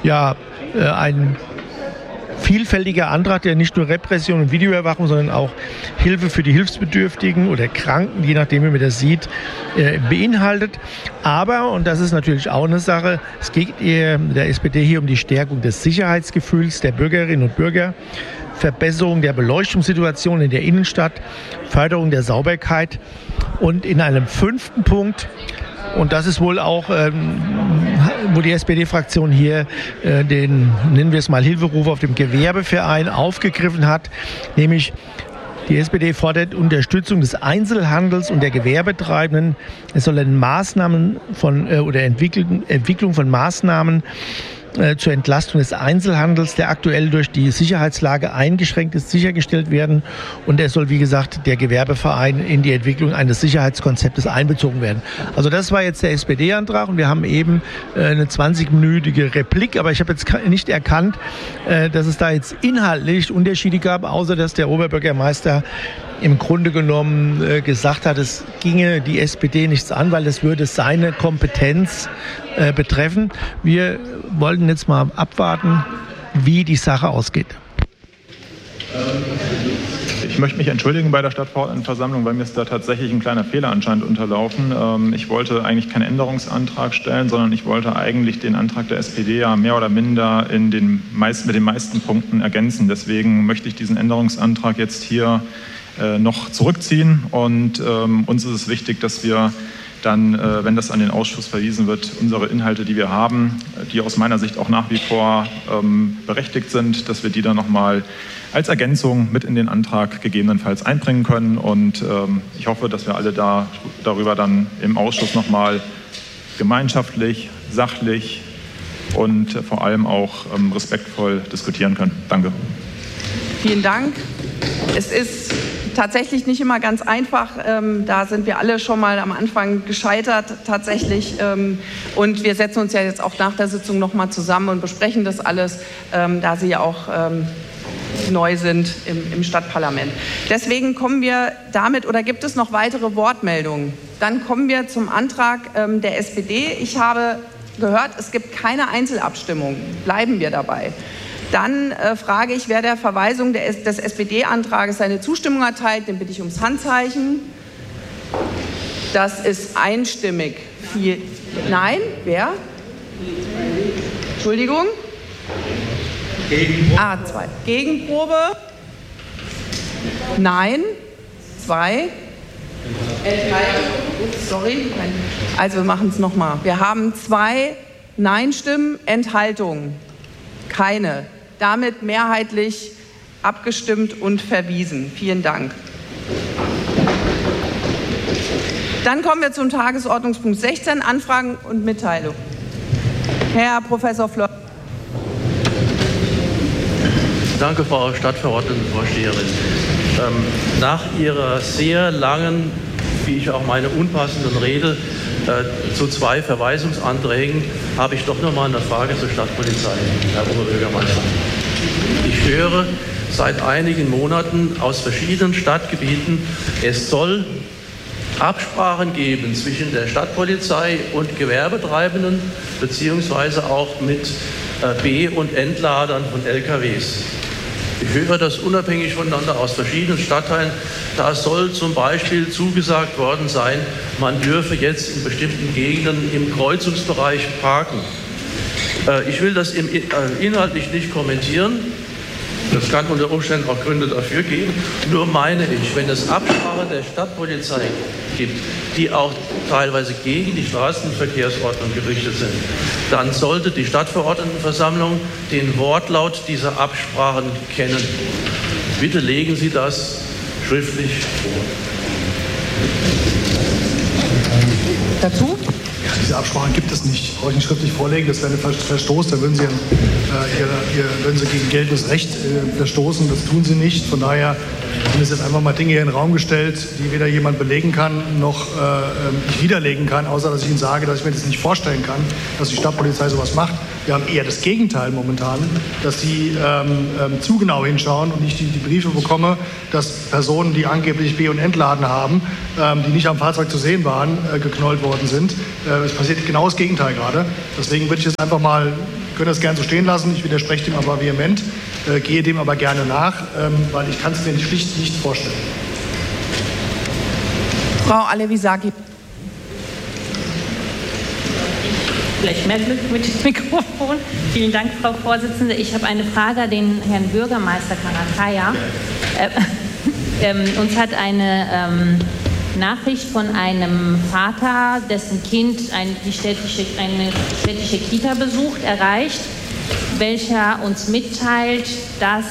vielfältiger Antrag, der nicht nur Repression und Videoüberwachung, sondern auch Hilfe für die Hilfsbedürftigen oder Kranken, je nachdem, wie man das sieht, beinhaltet. Aber, und das ist natürlich auch eine Sache, es geht der SPD hier um die Stärkung des Sicherheitsgefühls der Bürgerinnen und Bürger, Verbesserung der Beleuchtungssituation in der Innenstadt, Förderung der Sauberkeit und in einem 5. Punkt, und das ist wohl auch, wo die SPD-Fraktion hier den, nennen wir es mal, Hilferuf auf dem Gewerbeverein aufgegriffen hat, nämlich die SPD fordert Unterstützung des Einzelhandels und der Gewerbetreibenden. Es sollen Maßnahmen Entwicklung von Maßnahmen zur Entlastung des Einzelhandels, der aktuell durch die Sicherheitslage eingeschränkt ist, sichergestellt werden. Und es soll, wie gesagt, der Gewerbeverein in die Entwicklung eines Sicherheitskonzeptes einbezogen werden. Also das war jetzt der SPD-Antrag, und wir haben eben eine 20-minütige Replik. Aber ich habe jetzt nicht erkannt, dass es da jetzt inhaltlich Unterschiede gab, außer dass der Oberbürgermeister im Grunde genommen gesagt hat, es ginge die SPD nichts an, weil das würde seine Kompetenz betreffen. Wir wollten jetzt mal abwarten, wie die Sache ausgeht. Ich möchte mich entschuldigen bei der Stadtverordnetenversammlung, weil mir ist da tatsächlich ein kleiner Fehler anscheinend unterlaufen. Ich wollte eigentlich keinen Änderungsantrag stellen, sondern ich wollte eigentlich den Antrag der SPD ja mehr oder minder mit den meisten Punkten ergänzen. Deswegen möchte ich diesen Änderungsantrag jetzt hier noch zurückziehen, und uns ist es wichtig, dass wir dann, wenn das an den Ausschuss verwiesen wird, unsere Inhalte, die wir haben, die aus meiner Sicht auch nach wie vor berechtigt sind, dass wir die dann nochmal als Ergänzung mit in den Antrag gegebenenfalls einbringen können. Und ich hoffe, dass wir alle darüber dann im Ausschuss nochmal gemeinschaftlich, sachlich und vor allem auch respektvoll diskutieren können. Danke. Vielen Dank. Es ist tatsächlich nicht immer ganz einfach. Da sind wir alle schon mal am Anfang gescheitert tatsächlich. Und wir setzen uns ja jetzt auch nach der Sitzung noch mal zusammen und besprechen das alles, da Sie ja auch neu sind im Stadtparlament. Deswegen kommen wir damit, oder gibt es noch weitere Wortmeldungen? Dann kommen wir zum Antrag der SPD. Ich habe gehört, es gibt keine Einzelabstimmung. Bleiben wir dabei. Dann frage ich, wer der Verweisung des SPD-Antrages seine Zustimmung erteilt. Den bitte ich ums Handzeichen. Das ist einstimmig. Nein? Wer? Entschuldigung? Gegenprobe. 2. Gegenprobe? Nein? 2. Sorry. Also wir machen es nochmal. Wir haben 2 Nein-Stimmen, Enthaltungen. Keine. Damit mehrheitlich abgestimmt und verwiesen. Vielen Dank. Dann kommen wir zum Tagesordnungspunkt 16, Anfragen und Mitteilungen. Herr Professor Fleur. Danke, Frau Stadtverordnetenvorsteherin. Nach Ihrer sehr langen, wie ich auch meine, unpassenden Rede zu 2 Verweisungsanträgen habe ich doch noch mal eine Frage zur Stadtpolizei, Herr Oberbürgermeister. Ich höre seit einigen Monaten aus verschiedenen Stadtgebieten, es soll Absprachen geben zwischen der Stadtpolizei und Gewerbetreibenden, beziehungsweise auch mit B- und Entladern von LKWs. Ich höre das unabhängig voneinander aus verschiedenen Stadtteilen. Da soll zum Beispiel zugesagt worden sein, man dürfe jetzt in bestimmten Gegenden im Kreuzungsbereich parken. Ich will das inhaltlich nicht kommentieren. Das kann unter Umständen auch Gründe dafür geben. Nur meine ich, wenn es Absprachen der Stadtpolizei gibt, die auch teilweise gegen die Straßenverkehrsordnung gerichtet sind, dann sollte die Stadtverordnetenversammlung den Wortlaut dieser Absprachen kennen. Bitte legen Sie das schriftlich vor. Dazu? Ja, diese Absprachen gibt es nicht. Brauche ich nicht schriftlich vorlegen, das wäre ein Verstoß, dann würden Sie, würden Sie gegen geltendes Recht verstoßen, das tun Sie nicht. Von daher sind es jetzt einfach mal Dinge hier in den Raum gestellt, die weder jemand belegen kann, noch ich widerlegen kann, außer dass ich Ihnen sage, dass ich mir das nicht vorstellen kann, dass die Stadtpolizei sowas macht. Wir haben eher das Gegenteil momentan, dass die zu genau hinschauen und ich die Briefe bekomme, dass Personen, die angeblich B- und Entladen haben, die nicht am Fahrzeug zu sehen waren, geknollt worden sind. Es passiert genau das Gegenteil gerade. Deswegen würde ich jetzt einfach mal, können das gerne so stehen lassen, ich widerspreche dem aber vehement, gehe dem aber gerne nach, weil ich kann es mir schlicht nicht vorstellen. Frau Alevisaki. Vielleicht mehr Glück mit dem Mikrofon. Vielen Dank, Frau Vorsitzende. Ich habe eine Frage an den Herrn Bürgermeister Karakaya. Uns hat eine Nachricht von einem Vater, dessen Kind eine städtische Kita besucht, erreicht, welcher uns mitteilt, dass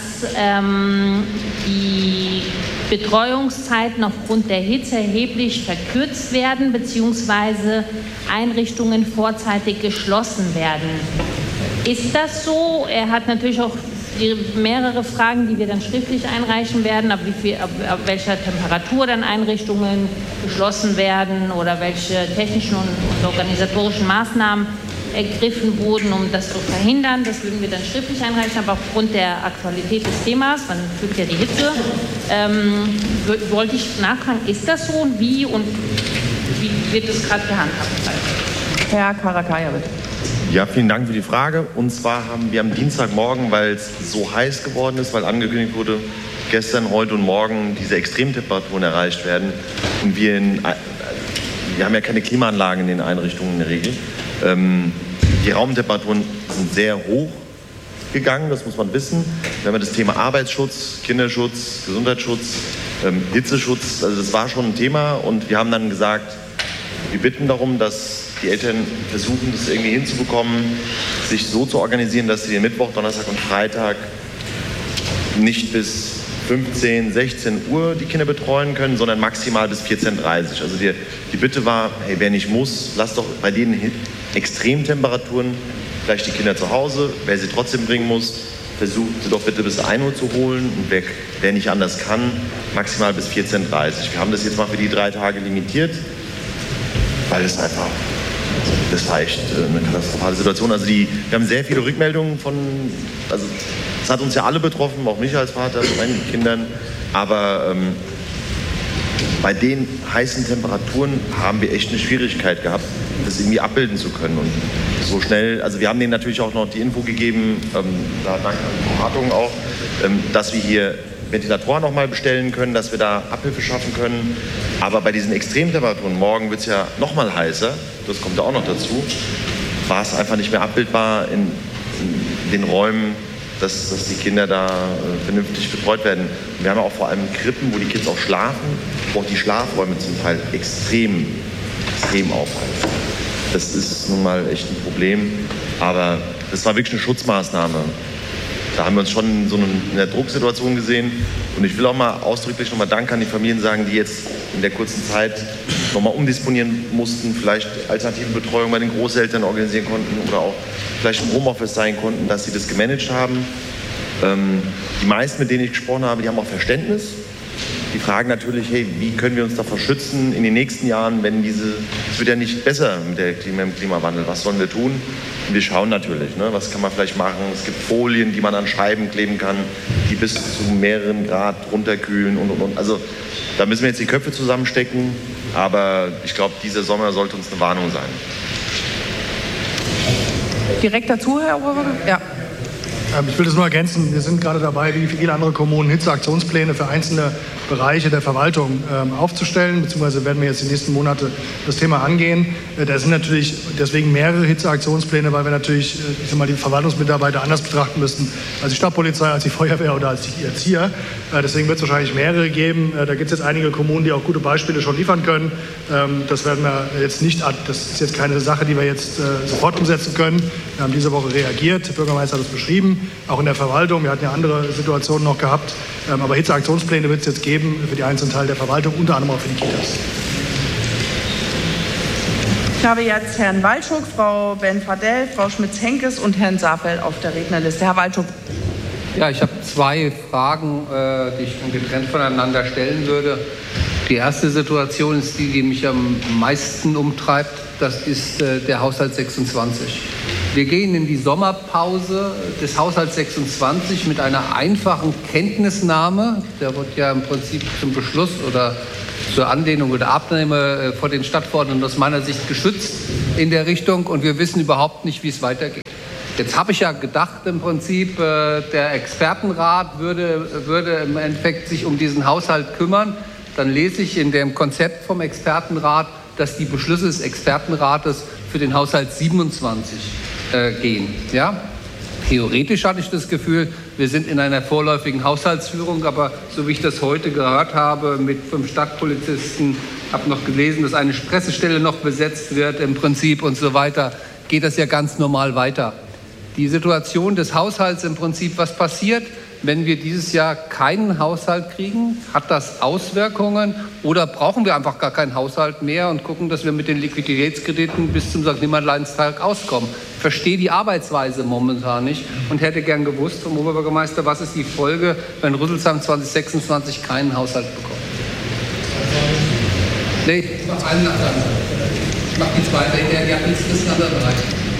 die Betreuungszeiten aufgrund der Hitze erheblich verkürzt werden bzw. Einrichtungen vorzeitig geschlossen werden. Ist das so? Er hat natürlich auch mehrere Fragen, die wir dann schriftlich einreichen werden, ab welcher Temperatur dann Einrichtungen geschlossen werden oder welche technischen und organisatorischen Maßnahmen ergriffen wurden, um das zu verhindern. Das würden wir dann schriftlich einreichen, aber aufgrund der Aktualität des Themas, man fühlt ja die Hitze, wollte ich nachfragen, ist das so und wie wird das gerade gehandhabt? Herr Karakaya, bitte. Ja, vielen Dank für die Frage. Und zwar haben wir am Dienstagmorgen, weil es so heiß geworden ist, weil angekündigt wurde, gestern, heute und morgen diese Extremtemperaturen erreicht werden. Und wir haben ja keine Klimaanlagen in den Einrichtungen in der Regel. Die Raumtemperaturen sind sehr hoch gegangen, das muss man wissen. Wir haben das Thema Arbeitsschutz, Kinderschutz, Gesundheitsschutz, Hitzeschutz, also das war schon ein Thema. Und wir haben dann gesagt, wir bitten darum, dass die Eltern versuchen, das irgendwie hinzubekommen, sich so zu organisieren, dass sie den Mittwoch, Donnerstag und Freitag nicht bis 15, 16 Uhr die Kinder betreuen können, sondern maximal bis 14:30 Uhr. Also die Bitte war, hey, wer nicht muss, lasst doch bei den Extremtemperaturen vielleicht die Kinder zu Hause. Wer sie trotzdem bringen muss, versucht sie doch bitte bis 1 Uhr zu holen. Und wer nicht anders kann, maximal bis 14:30 Uhr. Wir haben das jetzt mal für die 3 Tage limitiert, weil es einfach... Das war echt eine katastrophale Situation. Also wir haben sehr viele Rückmeldungen also es hat uns ja alle betroffen, auch mich als Vater, von meinen Kindern. Aber bei den heißen Temperaturen haben wir echt eine Schwierigkeit gehabt, das irgendwie abbilden zu können. Und so schnell, also wir haben denen natürlich auch noch die Info gegeben, da dank an die Beratung auch, dass wir hier Ventilatoren noch mal bestellen können, dass wir da Abhilfe schaffen können. Aber bei diesen Extremtemperaturen, morgen wird es ja noch mal heißer, das kommt ja auch noch dazu, war es einfach nicht mehr abbildbar in den Räumen, dass die Kinder da vernünftig betreut werden. Wir haben ja auch vor allem Krippen, wo die Kids auch schlafen, wo auch die Schlafräume zum Teil extrem aufhalten. Das ist nun mal echt ein Problem, aber das war wirklich eine Schutzmaßnahme. Da haben wir uns schon in der Drucksituation gesehen. Und ich will auch mal ausdrücklich nochmal Dank an die Familien sagen, die jetzt in der kurzen Zeit nochmal umdisponieren mussten, vielleicht alternative Betreuung bei den Großeltern organisieren konnten oder auch vielleicht im Homeoffice sein konnten, dass sie das gemanagt haben. Die meisten, mit denen ich gesprochen habe, die haben auch Verständnis. Die fragen natürlich, hey, wie können wir uns davor schützen in den nächsten Jahren, wenn es wird ja nicht besser mit dem Klimawandel, was sollen wir tun? Und wir schauen natürlich, ne, was kann man vielleicht machen. Es gibt Folien, die man an Scheiben kleben kann, die bis zu mehreren Grad runterkühlen und. Also da müssen wir jetzt die Köpfe zusammenstecken, aber ich glaube, dieser Sommer sollte uns eine Warnung sein. Direkt dazu, Herr Oberberger? Ja. Ich will das nur ergänzen. Wir sind gerade dabei, wie viele andere Kommunen, Hitzeaktionspläne für einzelne Bereiche der Verwaltung aufzustellen, beziehungsweise werden wir jetzt die nächsten Monate das Thema angehen. Da sind natürlich deswegen mehrere Hitzeaktionspläne, weil wir natürlich die Verwaltungsmitarbeiter anders betrachten müssen als die Stadtpolizei, als die Feuerwehr oder als die Erzieher. Deswegen wird es wahrscheinlich mehrere geben. Da gibt es jetzt einige Kommunen, die auch gute Beispiele schon liefern können. Das werden wir jetzt nicht, das ist jetzt keine Sache, die wir jetzt sofort umsetzen können. Wir haben diese Woche reagiert, der Bürgermeister hat es beschrieben, auch in der Verwaltung. Wir hatten ja andere Situationen noch gehabt. Aber Hitzeaktionspläne wird es jetzt geben für die einzelnen Teile der Verwaltung, unter anderem auch für die Kitas. Ich habe jetzt Herrn Waldschuk, Frau Ben-Fadel, Frau Schmitz-Henkes und Herrn Saarfeld auf der Rednerliste. Herr Waldschuk. Ja, ich habe zwei Fragen, die ich getrennt voneinander stellen würde. Die erste Situation ist die, die mich am meisten umtreibt. Das ist der Haushalt 26. Wir gehen in die Sommerpause des Haushalts 26 mit einer einfachen Kenntnisnahme. Der wird ja im Prinzip zum Beschluss oder zur Anlehnung oder Abnahme vor den Stadtverordneten aus meiner Sicht geschützt in der Richtung. Und wir wissen überhaupt nicht, wie es weitergeht. Jetzt habe ich ja gedacht, im Prinzip, der Expertenrat würde im Endeffekt sich um diesen Haushalt kümmern. Dann lese ich in dem Konzept vom Expertenrat, dass die Beschlüsse des Expertenrates für den Haushalt 27 gehen. Ja? Theoretisch hatte ich das Gefühl, wir sind in einer vorläufigen Haushaltsführung, aber so wie ich das heute gehört habe mit 5 Stadtpolizisten, habe noch gelesen, dass eine Pressestelle noch besetzt wird im Prinzip und so weiter, geht das ja ganz normal weiter. Die Situation des Haushalts im Prinzip, was passiert, wenn wir dieses Jahr keinen Haushalt kriegen? Hat das Auswirkungen oder brauchen wir einfach gar keinen Haushalt mehr und gucken, dass wir mit den Liquiditätskrediten bis zum St. Nimmerleinstag auskommen? Ich verstehe die Arbeitsweise momentan nicht und hätte gern gewusst vom Oberbürgermeister, was ist die Folge, wenn Rüsselsheim 2026 keinen Haushalt bekommt? Nee, ich mache einen nach anderen. Ich mache die zweite, die hat nichts bis nach der Bereich.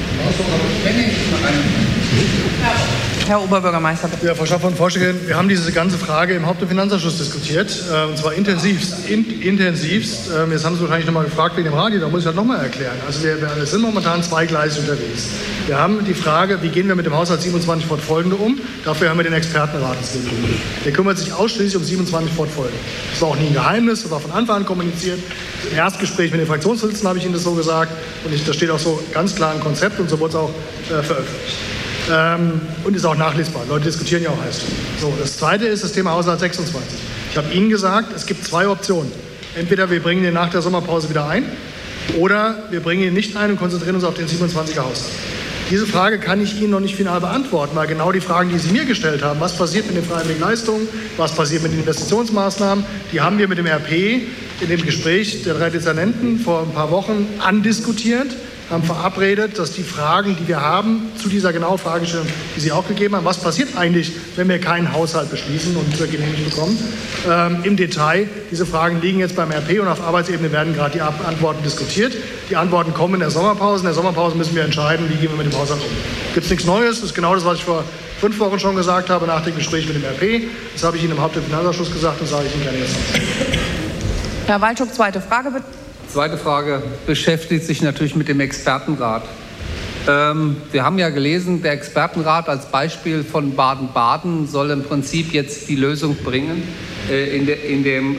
Herr Oberbürgermeister, bitte. Ja, Frau Schaffern-Vorsteherin, wir haben diese ganze Frage im Haupt- und Finanzausschuss diskutiert, und zwar intensivst. Jetzt haben Sie wahrscheinlich noch mal gefragt wegen dem Radio, da muss ich halt noch mal erklären. Also wir sind momentan zweigleisig unterwegs. Wir haben die Frage, wie gehen wir mit dem Haushalt 27 fortfolgende um? Dafür haben wir den Expertenrat ins Leben gerufen. Der kümmert sich ausschließlich um 27 fortfolgende. Das war auch nie ein Geheimnis, das war von Anfang an kommuniziert. Im Erstgespräch mit den Fraktionsvorsitzenden habe ich Ihnen das so gesagt und das steht auch so ganz klar im Konzept und so wurde es auch veröffentlicht. Und ist auch nachlesbar. Leute diskutieren ja auch heiß. So, das Zweite ist das Thema Haushalt 26. Ich habe Ihnen gesagt, es gibt 2 Optionen. Entweder wir bringen den nach der Sommerpause wieder ein oder wir bringen ihn nicht ein und konzentrieren uns auf den 27er Haushalt. Diese Frage kann ich Ihnen noch nicht final beantworten, weil genau die Fragen, die Sie mir gestellt haben, was passiert mit den freiwilligen Leistungen, was passiert mit den Investitionsmaßnahmen, die haben wir mit dem RP in dem Gespräch der 3 Dezernenten vor ein paar Wochen andiskutiert, haben verabredet, dass die Fragen, die wir haben, zu dieser genauen Fragestellung, die Sie auch gegeben haben, was passiert eigentlich, wenn wir keinen Haushalt beschließen und genehmigt bekommen, im Detail. Diese Fragen liegen jetzt beim RP und auf Arbeitsebene werden gerade die Antworten diskutiert. Die Antworten kommen in der Sommerpause. In der Sommerpause müssen wir entscheiden, wie gehen wir mit dem Haushalt um. Gibt es nichts Neues, das ist genau das, was ich vor 5 Wochen schon gesagt habe, nach dem Gespräch mit dem RP. Das habe ich Ihnen im Haupt- und Finanzausschuss gesagt und sage ich Ihnen gerne jetzt noch. Herr Waldschuk, zweite Frage bitte. Zweite Frage beschäftigt sich natürlich mit dem Expertenrat. Wir haben ja gelesen, der Expertenrat als Beispiel von Baden-Baden soll im Prinzip jetzt die Lösung bringen in dem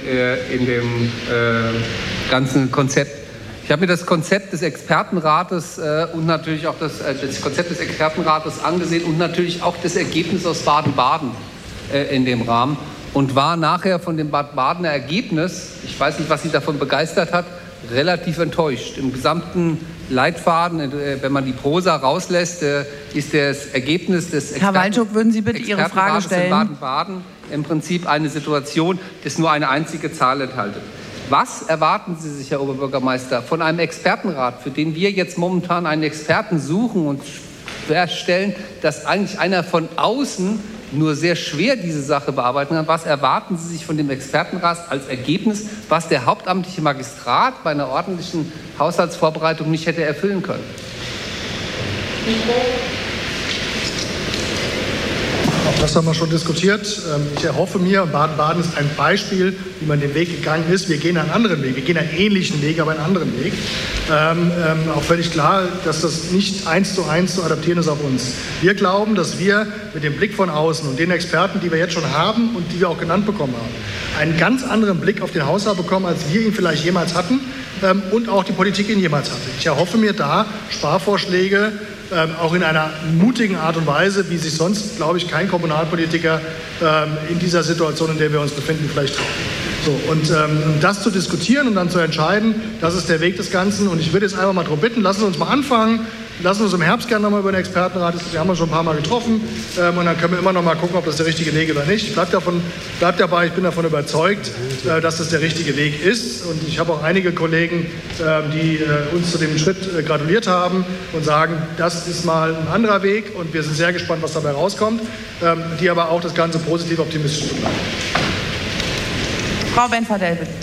ganzen Konzept. Ich habe mir das Konzept des Expertenrates und natürlich auch das Konzept des Expertenrates angesehen und natürlich auch das Ergebnis aus Baden-Baden in dem Rahmen und war nachher von dem Baden-Badener Ergebnis, ich weiß nicht, was Sie davon begeistert hat, relativ enttäuscht. Im gesamten Leitfaden, wenn man die Prosa rauslässt, ist das Ergebnis des Herr Waldschuk, würden Sie bitte Ihre Frage stellen? In Baden-Baden im Prinzip eine Situation, das nur eine einzige Zahl enthält. Was erwarten Sie sich, Herr Oberbürgermeister, von einem Expertenrat, für den wir jetzt momentan einen Experten suchen und feststellen, dass eigentlich einer von außen nur sehr schwer diese Sache bearbeiten kann? Was erwarten Sie sich von dem Expertenrat als Ergebnis, was der hauptamtliche Magistrat bei einer ordentlichen Haushaltsvorbereitung nicht hätte erfüllen können? Auch das haben wir schon diskutiert. Ich erhoffe mir, Baden-Baden ist ein Beispiel, wie man den Weg gegangen ist. Wir gehen einen anderen Weg. Wir gehen einen ähnlichen Weg, aber einen anderen Weg. Auch völlig klar, dass das nicht 1:1 zu adaptieren ist auf uns. Wir glauben, dass wir mit dem Blick von außen und den Experten, die wir jetzt schon haben und die wir auch genannt bekommen haben, einen ganz anderen Blick auf den Haushalt bekommen, als wir ihn vielleicht jemals hatten und auch die Politik ihn jemals hatte. Ich erhoffe mir da Sparvorschläge, auch in einer mutigen Art und Weise, wie sich sonst, glaube ich, kein Kommunalpolitiker in dieser Situation, in der wir uns befinden, vielleicht traut. So, und das zu diskutieren und dann zu entscheiden, das ist der Weg des Ganzen. Und ich würde jetzt einfach mal darum bitten, lassen Sie uns mal anfangen Lassen wir uns im Herbst gerne nochmal über den Expertenrat, wir haben uns schon ein paar Mal getroffen und dann können wir immer noch mal gucken, ob das der richtige Weg oder nicht. Bleib dabei, ich bin davon überzeugt, dass das der richtige Weg ist und ich habe auch einige Kollegen, die uns zu dem Schritt gratuliert haben und sagen, das ist mal ein anderer Weg und wir sind sehr gespannt, was dabei rauskommt, die aber auch das Ganze positiv optimistisch begleiten. Frau Benfadel, bitte.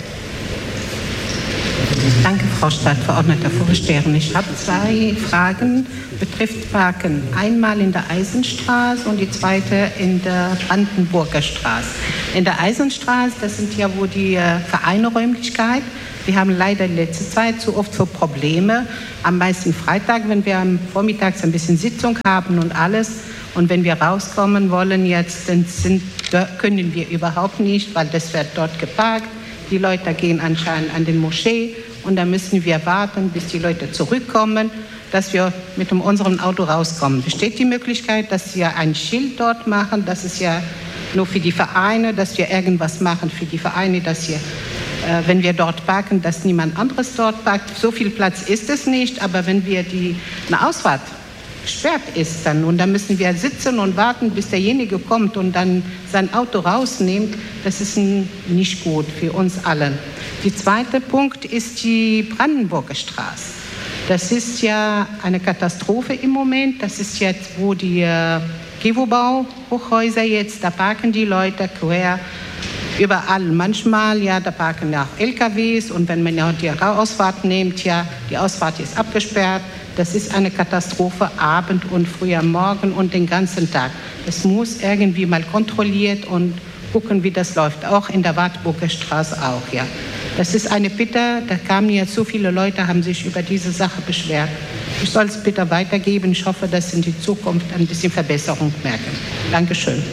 Danke, Frau Stadtverordnete Vorsteherin. Ich habe 2 Fragen, betrifft Parken. Einmal in der Eisenstraße und die zweite in der Brandenburger Straße. In der Eisenstraße, das sind ja wo die Vereineräumlichkeit. Wir haben leider in letzter Zeit zu oft so Probleme. Am meisten Freitag, wenn wir am Vormittags ein bisschen Sitzung haben und alles. Und wenn wir rauskommen wollen jetzt, dann können wir überhaupt nicht, weil das wird dort geparkt. Die Leute gehen anscheinend an den Moschee und da müssen wir warten, bis die Leute zurückkommen, dass wir mit unserem Auto rauskommen. Besteht die Möglichkeit, dass wir ein Schild dort machen? Das ist ja nur für die Vereine, dass wir irgendwas machen für die Vereine, dass wir, wenn wir dort parken, dass niemand anderes dort parkt. So viel Platz ist es nicht, aber wenn wir eine Ausfahrt gesperrt ist dann und dann müssen wir sitzen und warten, bis derjenige kommt und dann sein Auto rausnimmt, das ist nicht gut für uns alle. Der zweite Punkt ist die Brandenburger Straße. Das ist ja eine Katastrophe im Moment. Das ist jetzt, wo die Gewobau-Hochhäuser jetzt, da parken die Leute quer überall. Manchmal, ja, da parken auch LKWs und wenn man ja die Ausfahrt nimmt, ja, die Ausfahrt ist abgesperrt. Das ist eine Katastrophe, Abend und früher Morgen und den ganzen Tag. Es muss irgendwie mal kontrolliert und gucken, wie das läuft. Auch in der Wartburger Straße auch, ja. Das ist eine Bitte, da kamen jetzt so viele Leute, haben sich über diese Sache beschwert. Ich soll es bitte weitergeben. Ich hoffe, dass in die Zukunft ein bisschen Verbesserung merken. Dankeschön.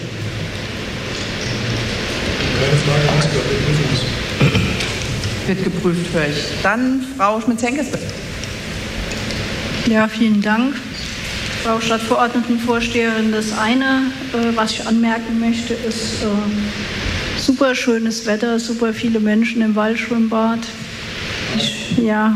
Keine Frage, wird geprüft, höre ich. Dann Frau Schmitz-Henkes, bitte. Ja, vielen Dank, Frau Stadtverordnetenvorsteherin. Das eine, was ich anmerken möchte, ist super schönes Wetter, super viele Menschen im Waldschwimmbad. Ich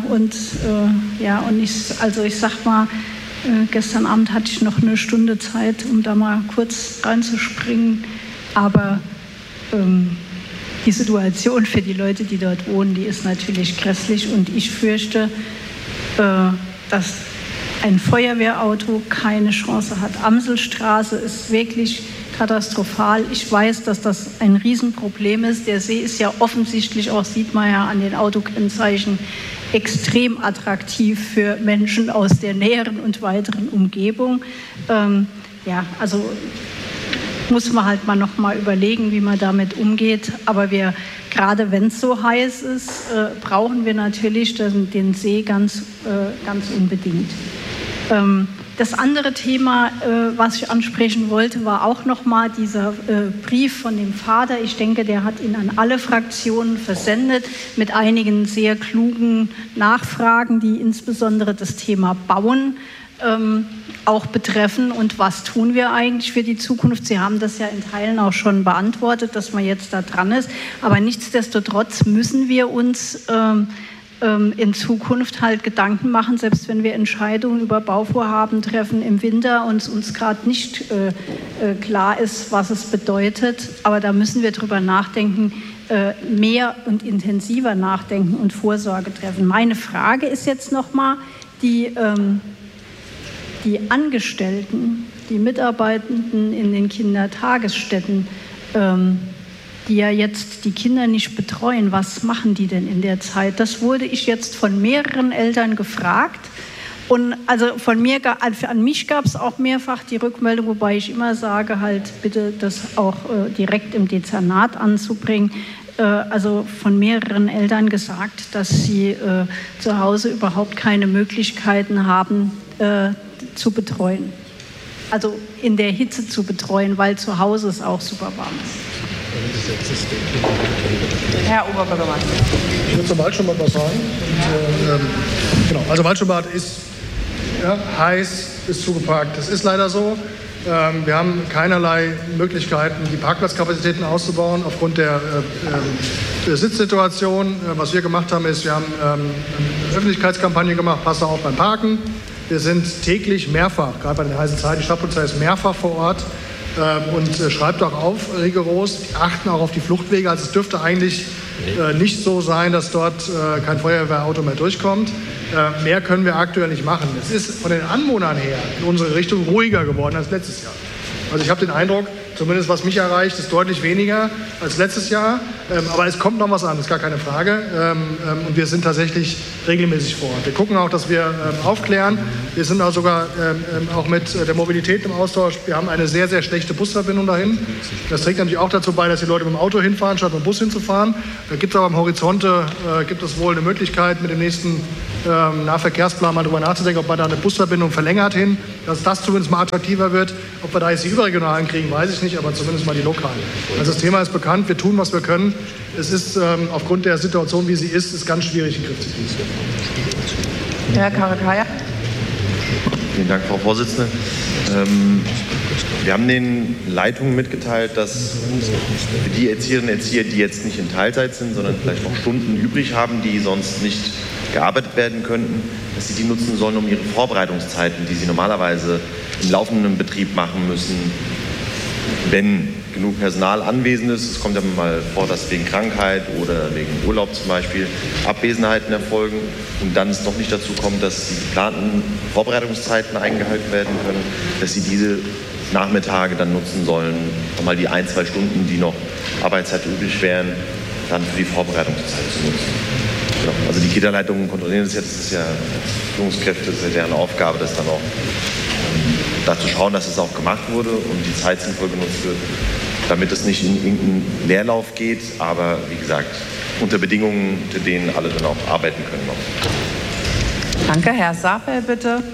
sag mal, gestern Abend hatte ich noch eine Stunde Zeit, um da mal kurz reinzuspringen, aber die Situation für die Leute, die dort wohnen, die ist natürlich grässlich und ich fürchte, dass ein Feuerwehrauto keine Chance hat. Amselstraße ist wirklich katastrophal. Ich weiß, dass das ein Riesenproblem ist. Der See ist ja offensichtlich, auch sieht man ja an den Autokennzeichen, extrem attraktiv für Menschen aus der näheren und weiteren Umgebung. Also muss man halt mal noch mal überlegen, wie man damit umgeht. Aber gerade wenn es so heiß ist, brauchen wir natürlich den See ganz unbedingt. Das andere Thema, was ich ansprechen wollte, war auch noch mal dieser Brief von dem Vater. Ich denke, der hat ihn an alle Fraktionen versendet mit einigen sehr klugen Nachfragen, die insbesondere das Thema Bauen auch betreffen und was tun wir eigentlich für die Zukunft. Sie haben das ja in Teilen auch schon beantwortet, dass man jetzt da dran ist, aber nichtsdestotrotz müssen wir uns in Zukunft halt Gedanken machen, selbst wenn wir Entscheidungen über Bauvorhaben treffen im Winter und uns gerade nicht klar ist, was es bedeutet, aber da müssen wir drüber nachdenken, mehr und intensiver nachdenken und Vorsorge treffen. Meine Frage ist jetzt nochmal, die Angestellten, die Mitarbeitenden in den Kindertagesstätten, die ja jetzt die Kinder nicht betreuen, was machen die denn in der Zeit? Das wurde ich jetzt von mehreren Eltern gefragt. Und also an mich gab es auch mehrfach die Rückmeldung, wobei ich immer sage, halt bitte das auch direkt im Dezernat anzubringen. Also von mehreren Eltern gesagt, dass sie zu Hause überhaupt keine Möglichkeiten haben, zu betreuen. Also in der Hitze zu betreuen, weil zu Hause es auch super warm ist. Herr Oberbürgermeister. Ich würde zum Waldschwimmbad was sagen. Also Waldschwimmbad ist heiß, ist zugeparkt. Das ist leider so. Wir haben keinerlei Möglichkeiten, die Parkplatzkapazitäten auszubauen aufgrund der Sitzsituation. Was wir gemacht haben, ist, wir haben eine Öffentlichkeitskampagne gemacht, Passe auf beim Parken. Wir sind täglich mehrfach, gerade bei den heißen Zeiten, die Stadtpolizei ist mehrfach vor Ort und schreibt auch auf rigoros, die achten auch auf die Fluchtwege. Also es dürfte eigentlich nicht so sein, dass dort kein Feuerwehrauto mehr durchkommt. Mehr können wir aktuell nicht machen. Es ist von den Anwohnern her in unsere Richtung ruhiger geworden als letztes Jahr. Also ich habe den Eindruck, zumindest was mich erreicht, ist deutlich weniger als letztes Jahr. Aber es kommt noch was an, ist gar keine Frage. Und wir sind tatsächlich regelmäßig vor Ort. Wir gucken auch, dass wir aufklären. Wir sind auch sogar auch mit der Mobilität im Austausch. Wir haben eine sehr, sehr schlechte Busverbindung dahin. Das trägt natürlich auch dazu bei, dass die Leute mit dem Auto hinfahren, statt mit dem Bus hinzufahren. Da gibt es aber am Horizont gibt es wohl eine Möglichkeit, mit dem nächsten Nahverkehrsplan mal darüber nachzudenken, ob man da eine Busverbindung verlängert hin, dass das zumindest mal attraktiver wird. Ob wir da jetzt die überregionalen kriegen, weiß ich nicht, aber zumindest mal die lokalen. Also das Thema ist bekannt, wir tun, was wir können. Es ist aufgrund der Situation, wie sie ist ganz schwierig, in den Griff zu kriegen. Herr Karakaya. Vielen Dank, Frau Vorsitzende. Wir haben den Leitungen mitgeteilt, dass für die Erzieherinnen und Erzieher, die jetzt nicht in Teilzeit sind, sondern vielleicht noch Stunden übrig haben, die sonst nicht gearbeitet werden könnten, dass sie die nutzen sollen, um ihre Vorbereitungszeiten, die sie normalerweise im laufenden Betrieb machen müssen, wenn genug Personal anwesend ist. Es kommt ja mal vor, dass wegen Krankheit oder wegen Urlaub zum Beispiel Abwesenheiten erfolgen und dann es noch nicht dazu kommt, dass die geplanten Vorbereitungszeiten eingehalten werden können, dass sie diese Nachmittage dann nutzen sollen, nochmal die 1-2 Stunden, die noch Arbeitszeit übrig wären, dann für die Vorbereitungszeit zu nutzen. Genau. Also die Kita-Leitungen kontrollieren das jetzt, das ist ja Führungskräfte, das ist ja deren Aufgabe, das dann auch dazu schauen, dass es auch gemacht wurde und die Zeit sinnvoll genutzt wird, damit es nicht in irgendeinen Leerlauf geht, aber wie gesagt, unter Bedingungen, unter denen alle dann auch arbeiten können noch. Danke, Herr Safel, bitte.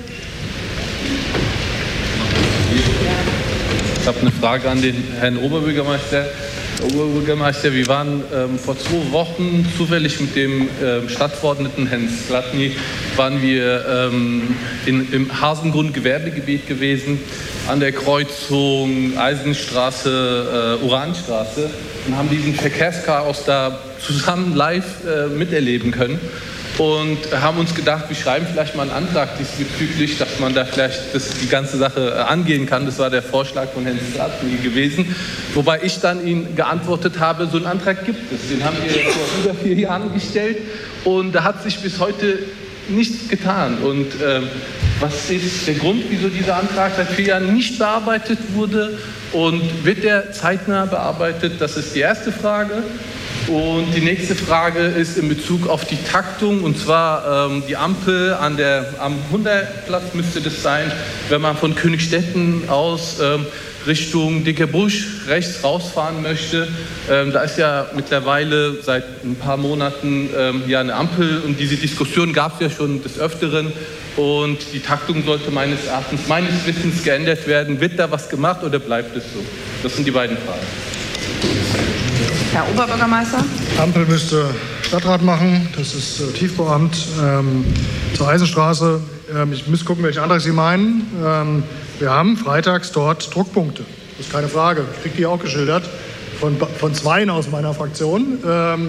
Ich habe eine Frage an den Herrn Oberbürgermeister. Wir waren vor 2 Wochen zufällig mit dem Stadtverordneten Herrn Slatny waren wir im Hasengrund Gewerbegebiet gewesen, an der Kreuzung Eisenstraße, Uranstraße und haben diesen Verkehrschaos da zusammen live miterleben können. Und haben uns gedacht, wir schreiben vielleicht mal einen Antrag diesbezüglich, dass man da vielleicht die ganze Sache angehen kann. Das war der Vorschlag von Herrn Stratny gewesen. Wobei ich dann Ihnen geantwortet habe, so einen Antrag gibt es. Den haben wir vor über 4 Jahren gestellt und da hat sich bis heute nichts getan. Und was ist der Grund, wieso dieser Antrag seit 4 Jahren nicht bearbeitet wurde? Und wird der zeitnah bearbeitet? Das ist die erste Frage. Und die nächste Frage ist in Bezug auf die Taktung, und zwar die Ampel am Hundertplatz müsste das sein, wenn man von Königstetten aus Richtung Dickerbusch rechts rausfahren möchte. Da ist ja mittlerweile seit ein paar Monaten ja eine Ampel und diese Diskussion gab es ja schon des Öfteren. Und die Taktung sollte meines Erachtens, meines Wissens geändert werden. Wird da was gemacht oder bleibt es so? Das sind die beiden Fragen. Herr Oberbürgermeister. Ampel müsste Stadtrat machen, das ist Tiefbauamt. Zur Eisenstraße, ich muss gucken, welchen Antrag Sie meinen. Wir haben freitags dort Druckpunkte, das ist keine Frage. Ich kriege die auch geschildert, von 2 aus meiner Fraktion.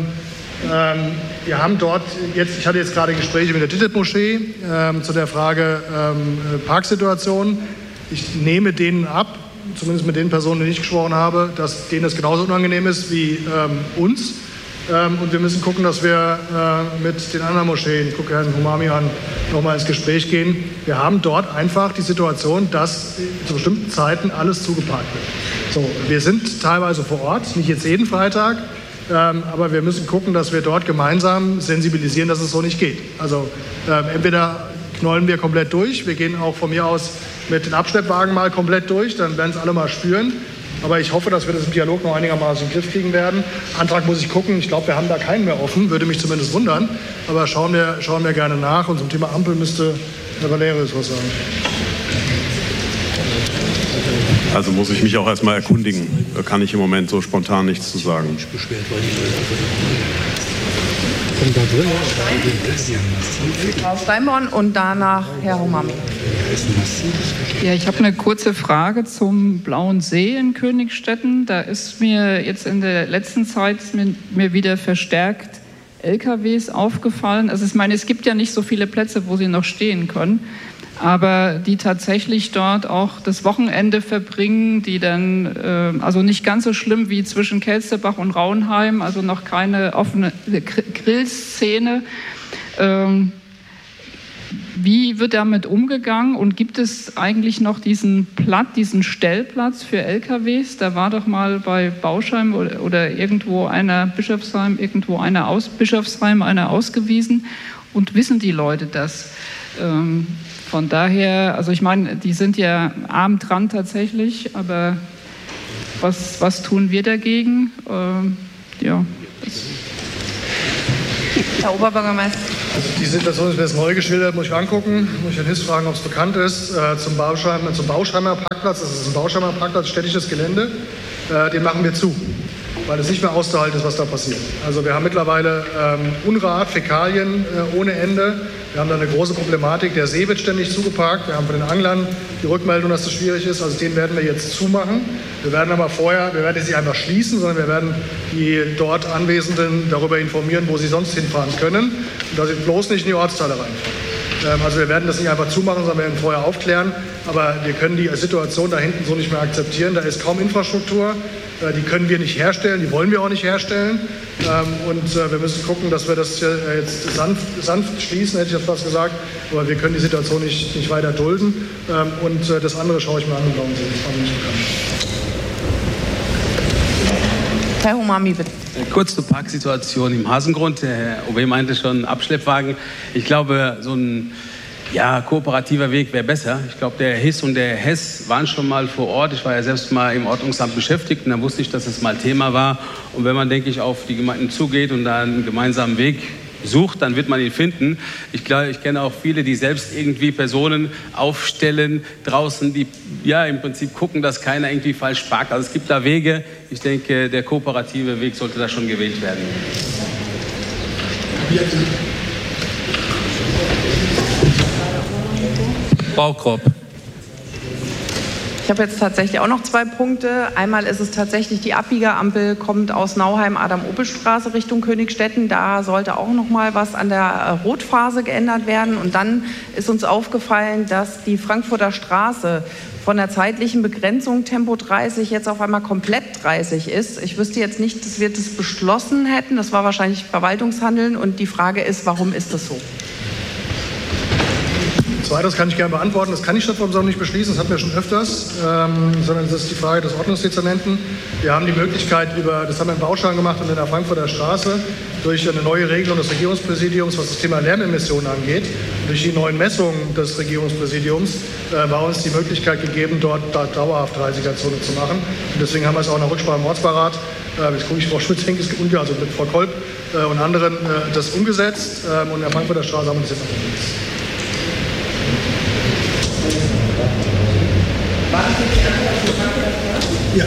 Wir haben dort jetzt, ich hatte jetzt gerade Gespräche mit der DITIB-Moschee zu der Frage Parksituation. Ich nehme denen ab, zumindest mit den Personen, die ich gesprochen habe, dass denen das genauso unangenehm ist wie uns. Und wir müssen gucken, dass wir mit den anderen Moscheen, ich gucke Herrn Humami an, nochmal ins Gespräch gehen. Wir haben dort einfach die Situation, dass zu bestimmten Zeiten alles zugeparkt wird. So, wir sind teilweise vor Ort, nicht jetzt jeden Freitag, aber wir müssen gucken, dass wir dort gemeinsam sensibilisieren, dass es so nicht geht. Also entweder knollen wir komplett durch, wir gehen auch von mir aus mit den Abschleppwagen mal komplett durch, dann werden es alle mal spüren. Aber ich hoffe, dass wir das im Dialog noch einigermaßen in den Griff kriegen werden. Antrag muss ich gucken. Ich glaube, wir haben da keinen mehr offen. Würde mich zumindest wundern. Aber schauen wir gerne nach. Und zum Thema Ampel müsste Herr Valerius was sagen. Also muss ich mich auch erstmal erkundigen. Da kann ich im Moment so spontan nichts zu sagen. Frau Steinborn und danach Herr Humami. Ja, ich habe eine kurze Frage zum Blauen See in Königstetten. Da ist mir jetzt in der letzten Zeit mir wieder verstärkt LKWs aufgefallen. Also ich meine, es gibt ja nicht so viele Plätze, wo sie noch stehen können. aber die tatsächlich dort auch das Wochenende verbringen, die dann, also nicht ganz so schlimm wie zwischen Kelsterbach und Rauenheim, also noch keine offene Grillszene. Wie wird damit umgegangen und gibt es eigentlich noch diesen Stellplatz für LKWs? Da war doch mal bei Bauschheim oder irgendwo einer Bischofsheim, Bischofsheim einer ausgewiesen, und wissen die Leute das? Von daher, also ich meine, die sind ja arm dran tatsächlich, aber was tun wir dagegen? Ja. Herr Oberbürgermeister. Also die Situation ist mir jetzt neu geschildert, muss ich angucken, muss ich den Hiss fragen, ob es bekannt ist. Zum Bauschheimer Parkplatz, das ist ein Bauschheimer Parkplatz, städtisches Gelände, den machen wir zu, weil es nicht mehr auszuhalten ist, was da passiert. Also wir haben mittlerweile Unrat, Fäkalien ohne Ende. Wir haben da eine große Problematik. Der See wird ständig zugeparkt. Wir haben von den Anglern die Rückmeldung, dass das schwierig ist. Also den werden wir jetzt zumachen. Wir werden aber vorher, wir werden jetzt nicht einfach schließen, sondern wir werden die dort Anwesenden darüber informieren, wo sie sonst hinfahren können. Und dass sie bloß nicht in die Ortsteile reinfahren. Also wir werden das nicht einfach zumachen, sondern wir werden vorher aufklären. Aber wir können die Situation da hinten so nicht mehr akzeptieren. Da ist kaum Infrastruktur. Die können wir nicht herstellen, die wollen wir auch nicht herstellen. Und wir müssen gucken, dass wir das jetzt sanft schließen, hätte ich jetzt fast gesagt. Aber wir können die Situation nicht weiter dulden. Und das andere schaue ich mir an und glauben Sie, das war mir nicht bekannt. Herr Humami, bitte. Kurz zur Parksituation im Hasengrund. Der Herr OB meinte schon Abschleppwagen. Ich glaube, so ein kooperativer Weg wäre besser. Ich glaube, der Hiss und der Hess waren schon mal vor Ort. Ich war ja selbst mal im Ordnungsamt beschäftigt und da wusste ich, dass es mal Thema war. Und wenn man, denke ich, auf die Gemeinden zugeht und da einen gemeinsamen Weg sucht, dann wird man ihn finden. Ich kenne auch viele, die selbst irgendwie Personen aufstellen draußen, die im Prinzip gucken, dass keiner irgendwie falsch parkt. Also es gibt da Wege. Ich denke, der kooperative Weg sollte da schon gewählt werden. Frau Kropp. Ich habe jetzt tatsächlich auch noch 2 Punkte. Einmal ist es tatsächlich, die Abbiegerampel kommt aus Nauheim, Adam-Opel-Straße Richtung Königstetten. Da sollte auch noch mal was an der Rotphase geändert werden. Und dann ist uns aufgefallen, dass die Frankfurter Straße von der zeitlichen Begrenzung Tempo 30 jetzt auf einmal komplett 30 ist. Ich wüsste jetzt nicht, dass wir das beschlossen hätten. Das war wahrscheinlich Verwaltungshandeln. Und die Frage ist, warum ist das so? Zweiteres kann ich gerne beantworten. Das kann die Stadtverordnung nicht beschließen, das hatten wir schon öfters, sondern das ist die Frage des Ordnungsdezernenten. Wir haben die Möglichkeit, das haben wir in Bauschheim gemacht und in der Frankfurter Straße, durch eine neue Regelung des Regierungspräsidiums, was das Thema Lärmemissionen angeht, durch die neuen Messungen des Regierungspräsidiums, war uns die Möglichkeit gegeben, dort dauerhaft 30er-Zone zu machen. Und deswegen haben wir es auch in der Rücksprache im Ortsbeirat, jetzt gucke ich Frau Schmidt-Henke, also mit Frau Kolb und anderen, das umgesetzt. Und in der Frankfurter Straße haben wir das jetzt auch umgesetzt. Ja,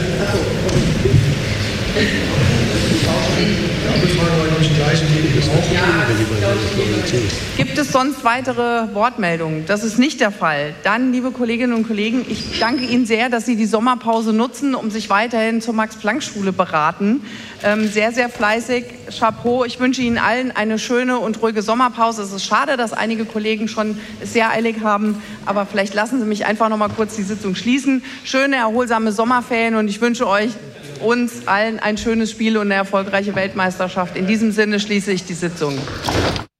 Gibt es sonst weitere Wortmeldungen? Das ist nicht der Fall. Dann, liebe Kolleginnen und Kollegen, ich danke Ihnen sehr, dass Sie die Sommerpause nutzen, um sich weiterhin zur Max-Planck-Schule beraten. Sehr, sehr fleißig. Chapeau. Ich wünsche Ihnen allen eine schöne und ruhige Sommerpause. Es ist schade, dass einige Kollegen schon es sehr eilig haben, aber vielleicht lassen Sie mich einfach noch mal kurz die Sitzung schließen. Schöne, erholsame Sommerferien und ich wünsche uns allen ein schönes Spiel und eine erfolgreiche Weltmeisterschaft. In diesem Sinne schließe ich die Sitzung.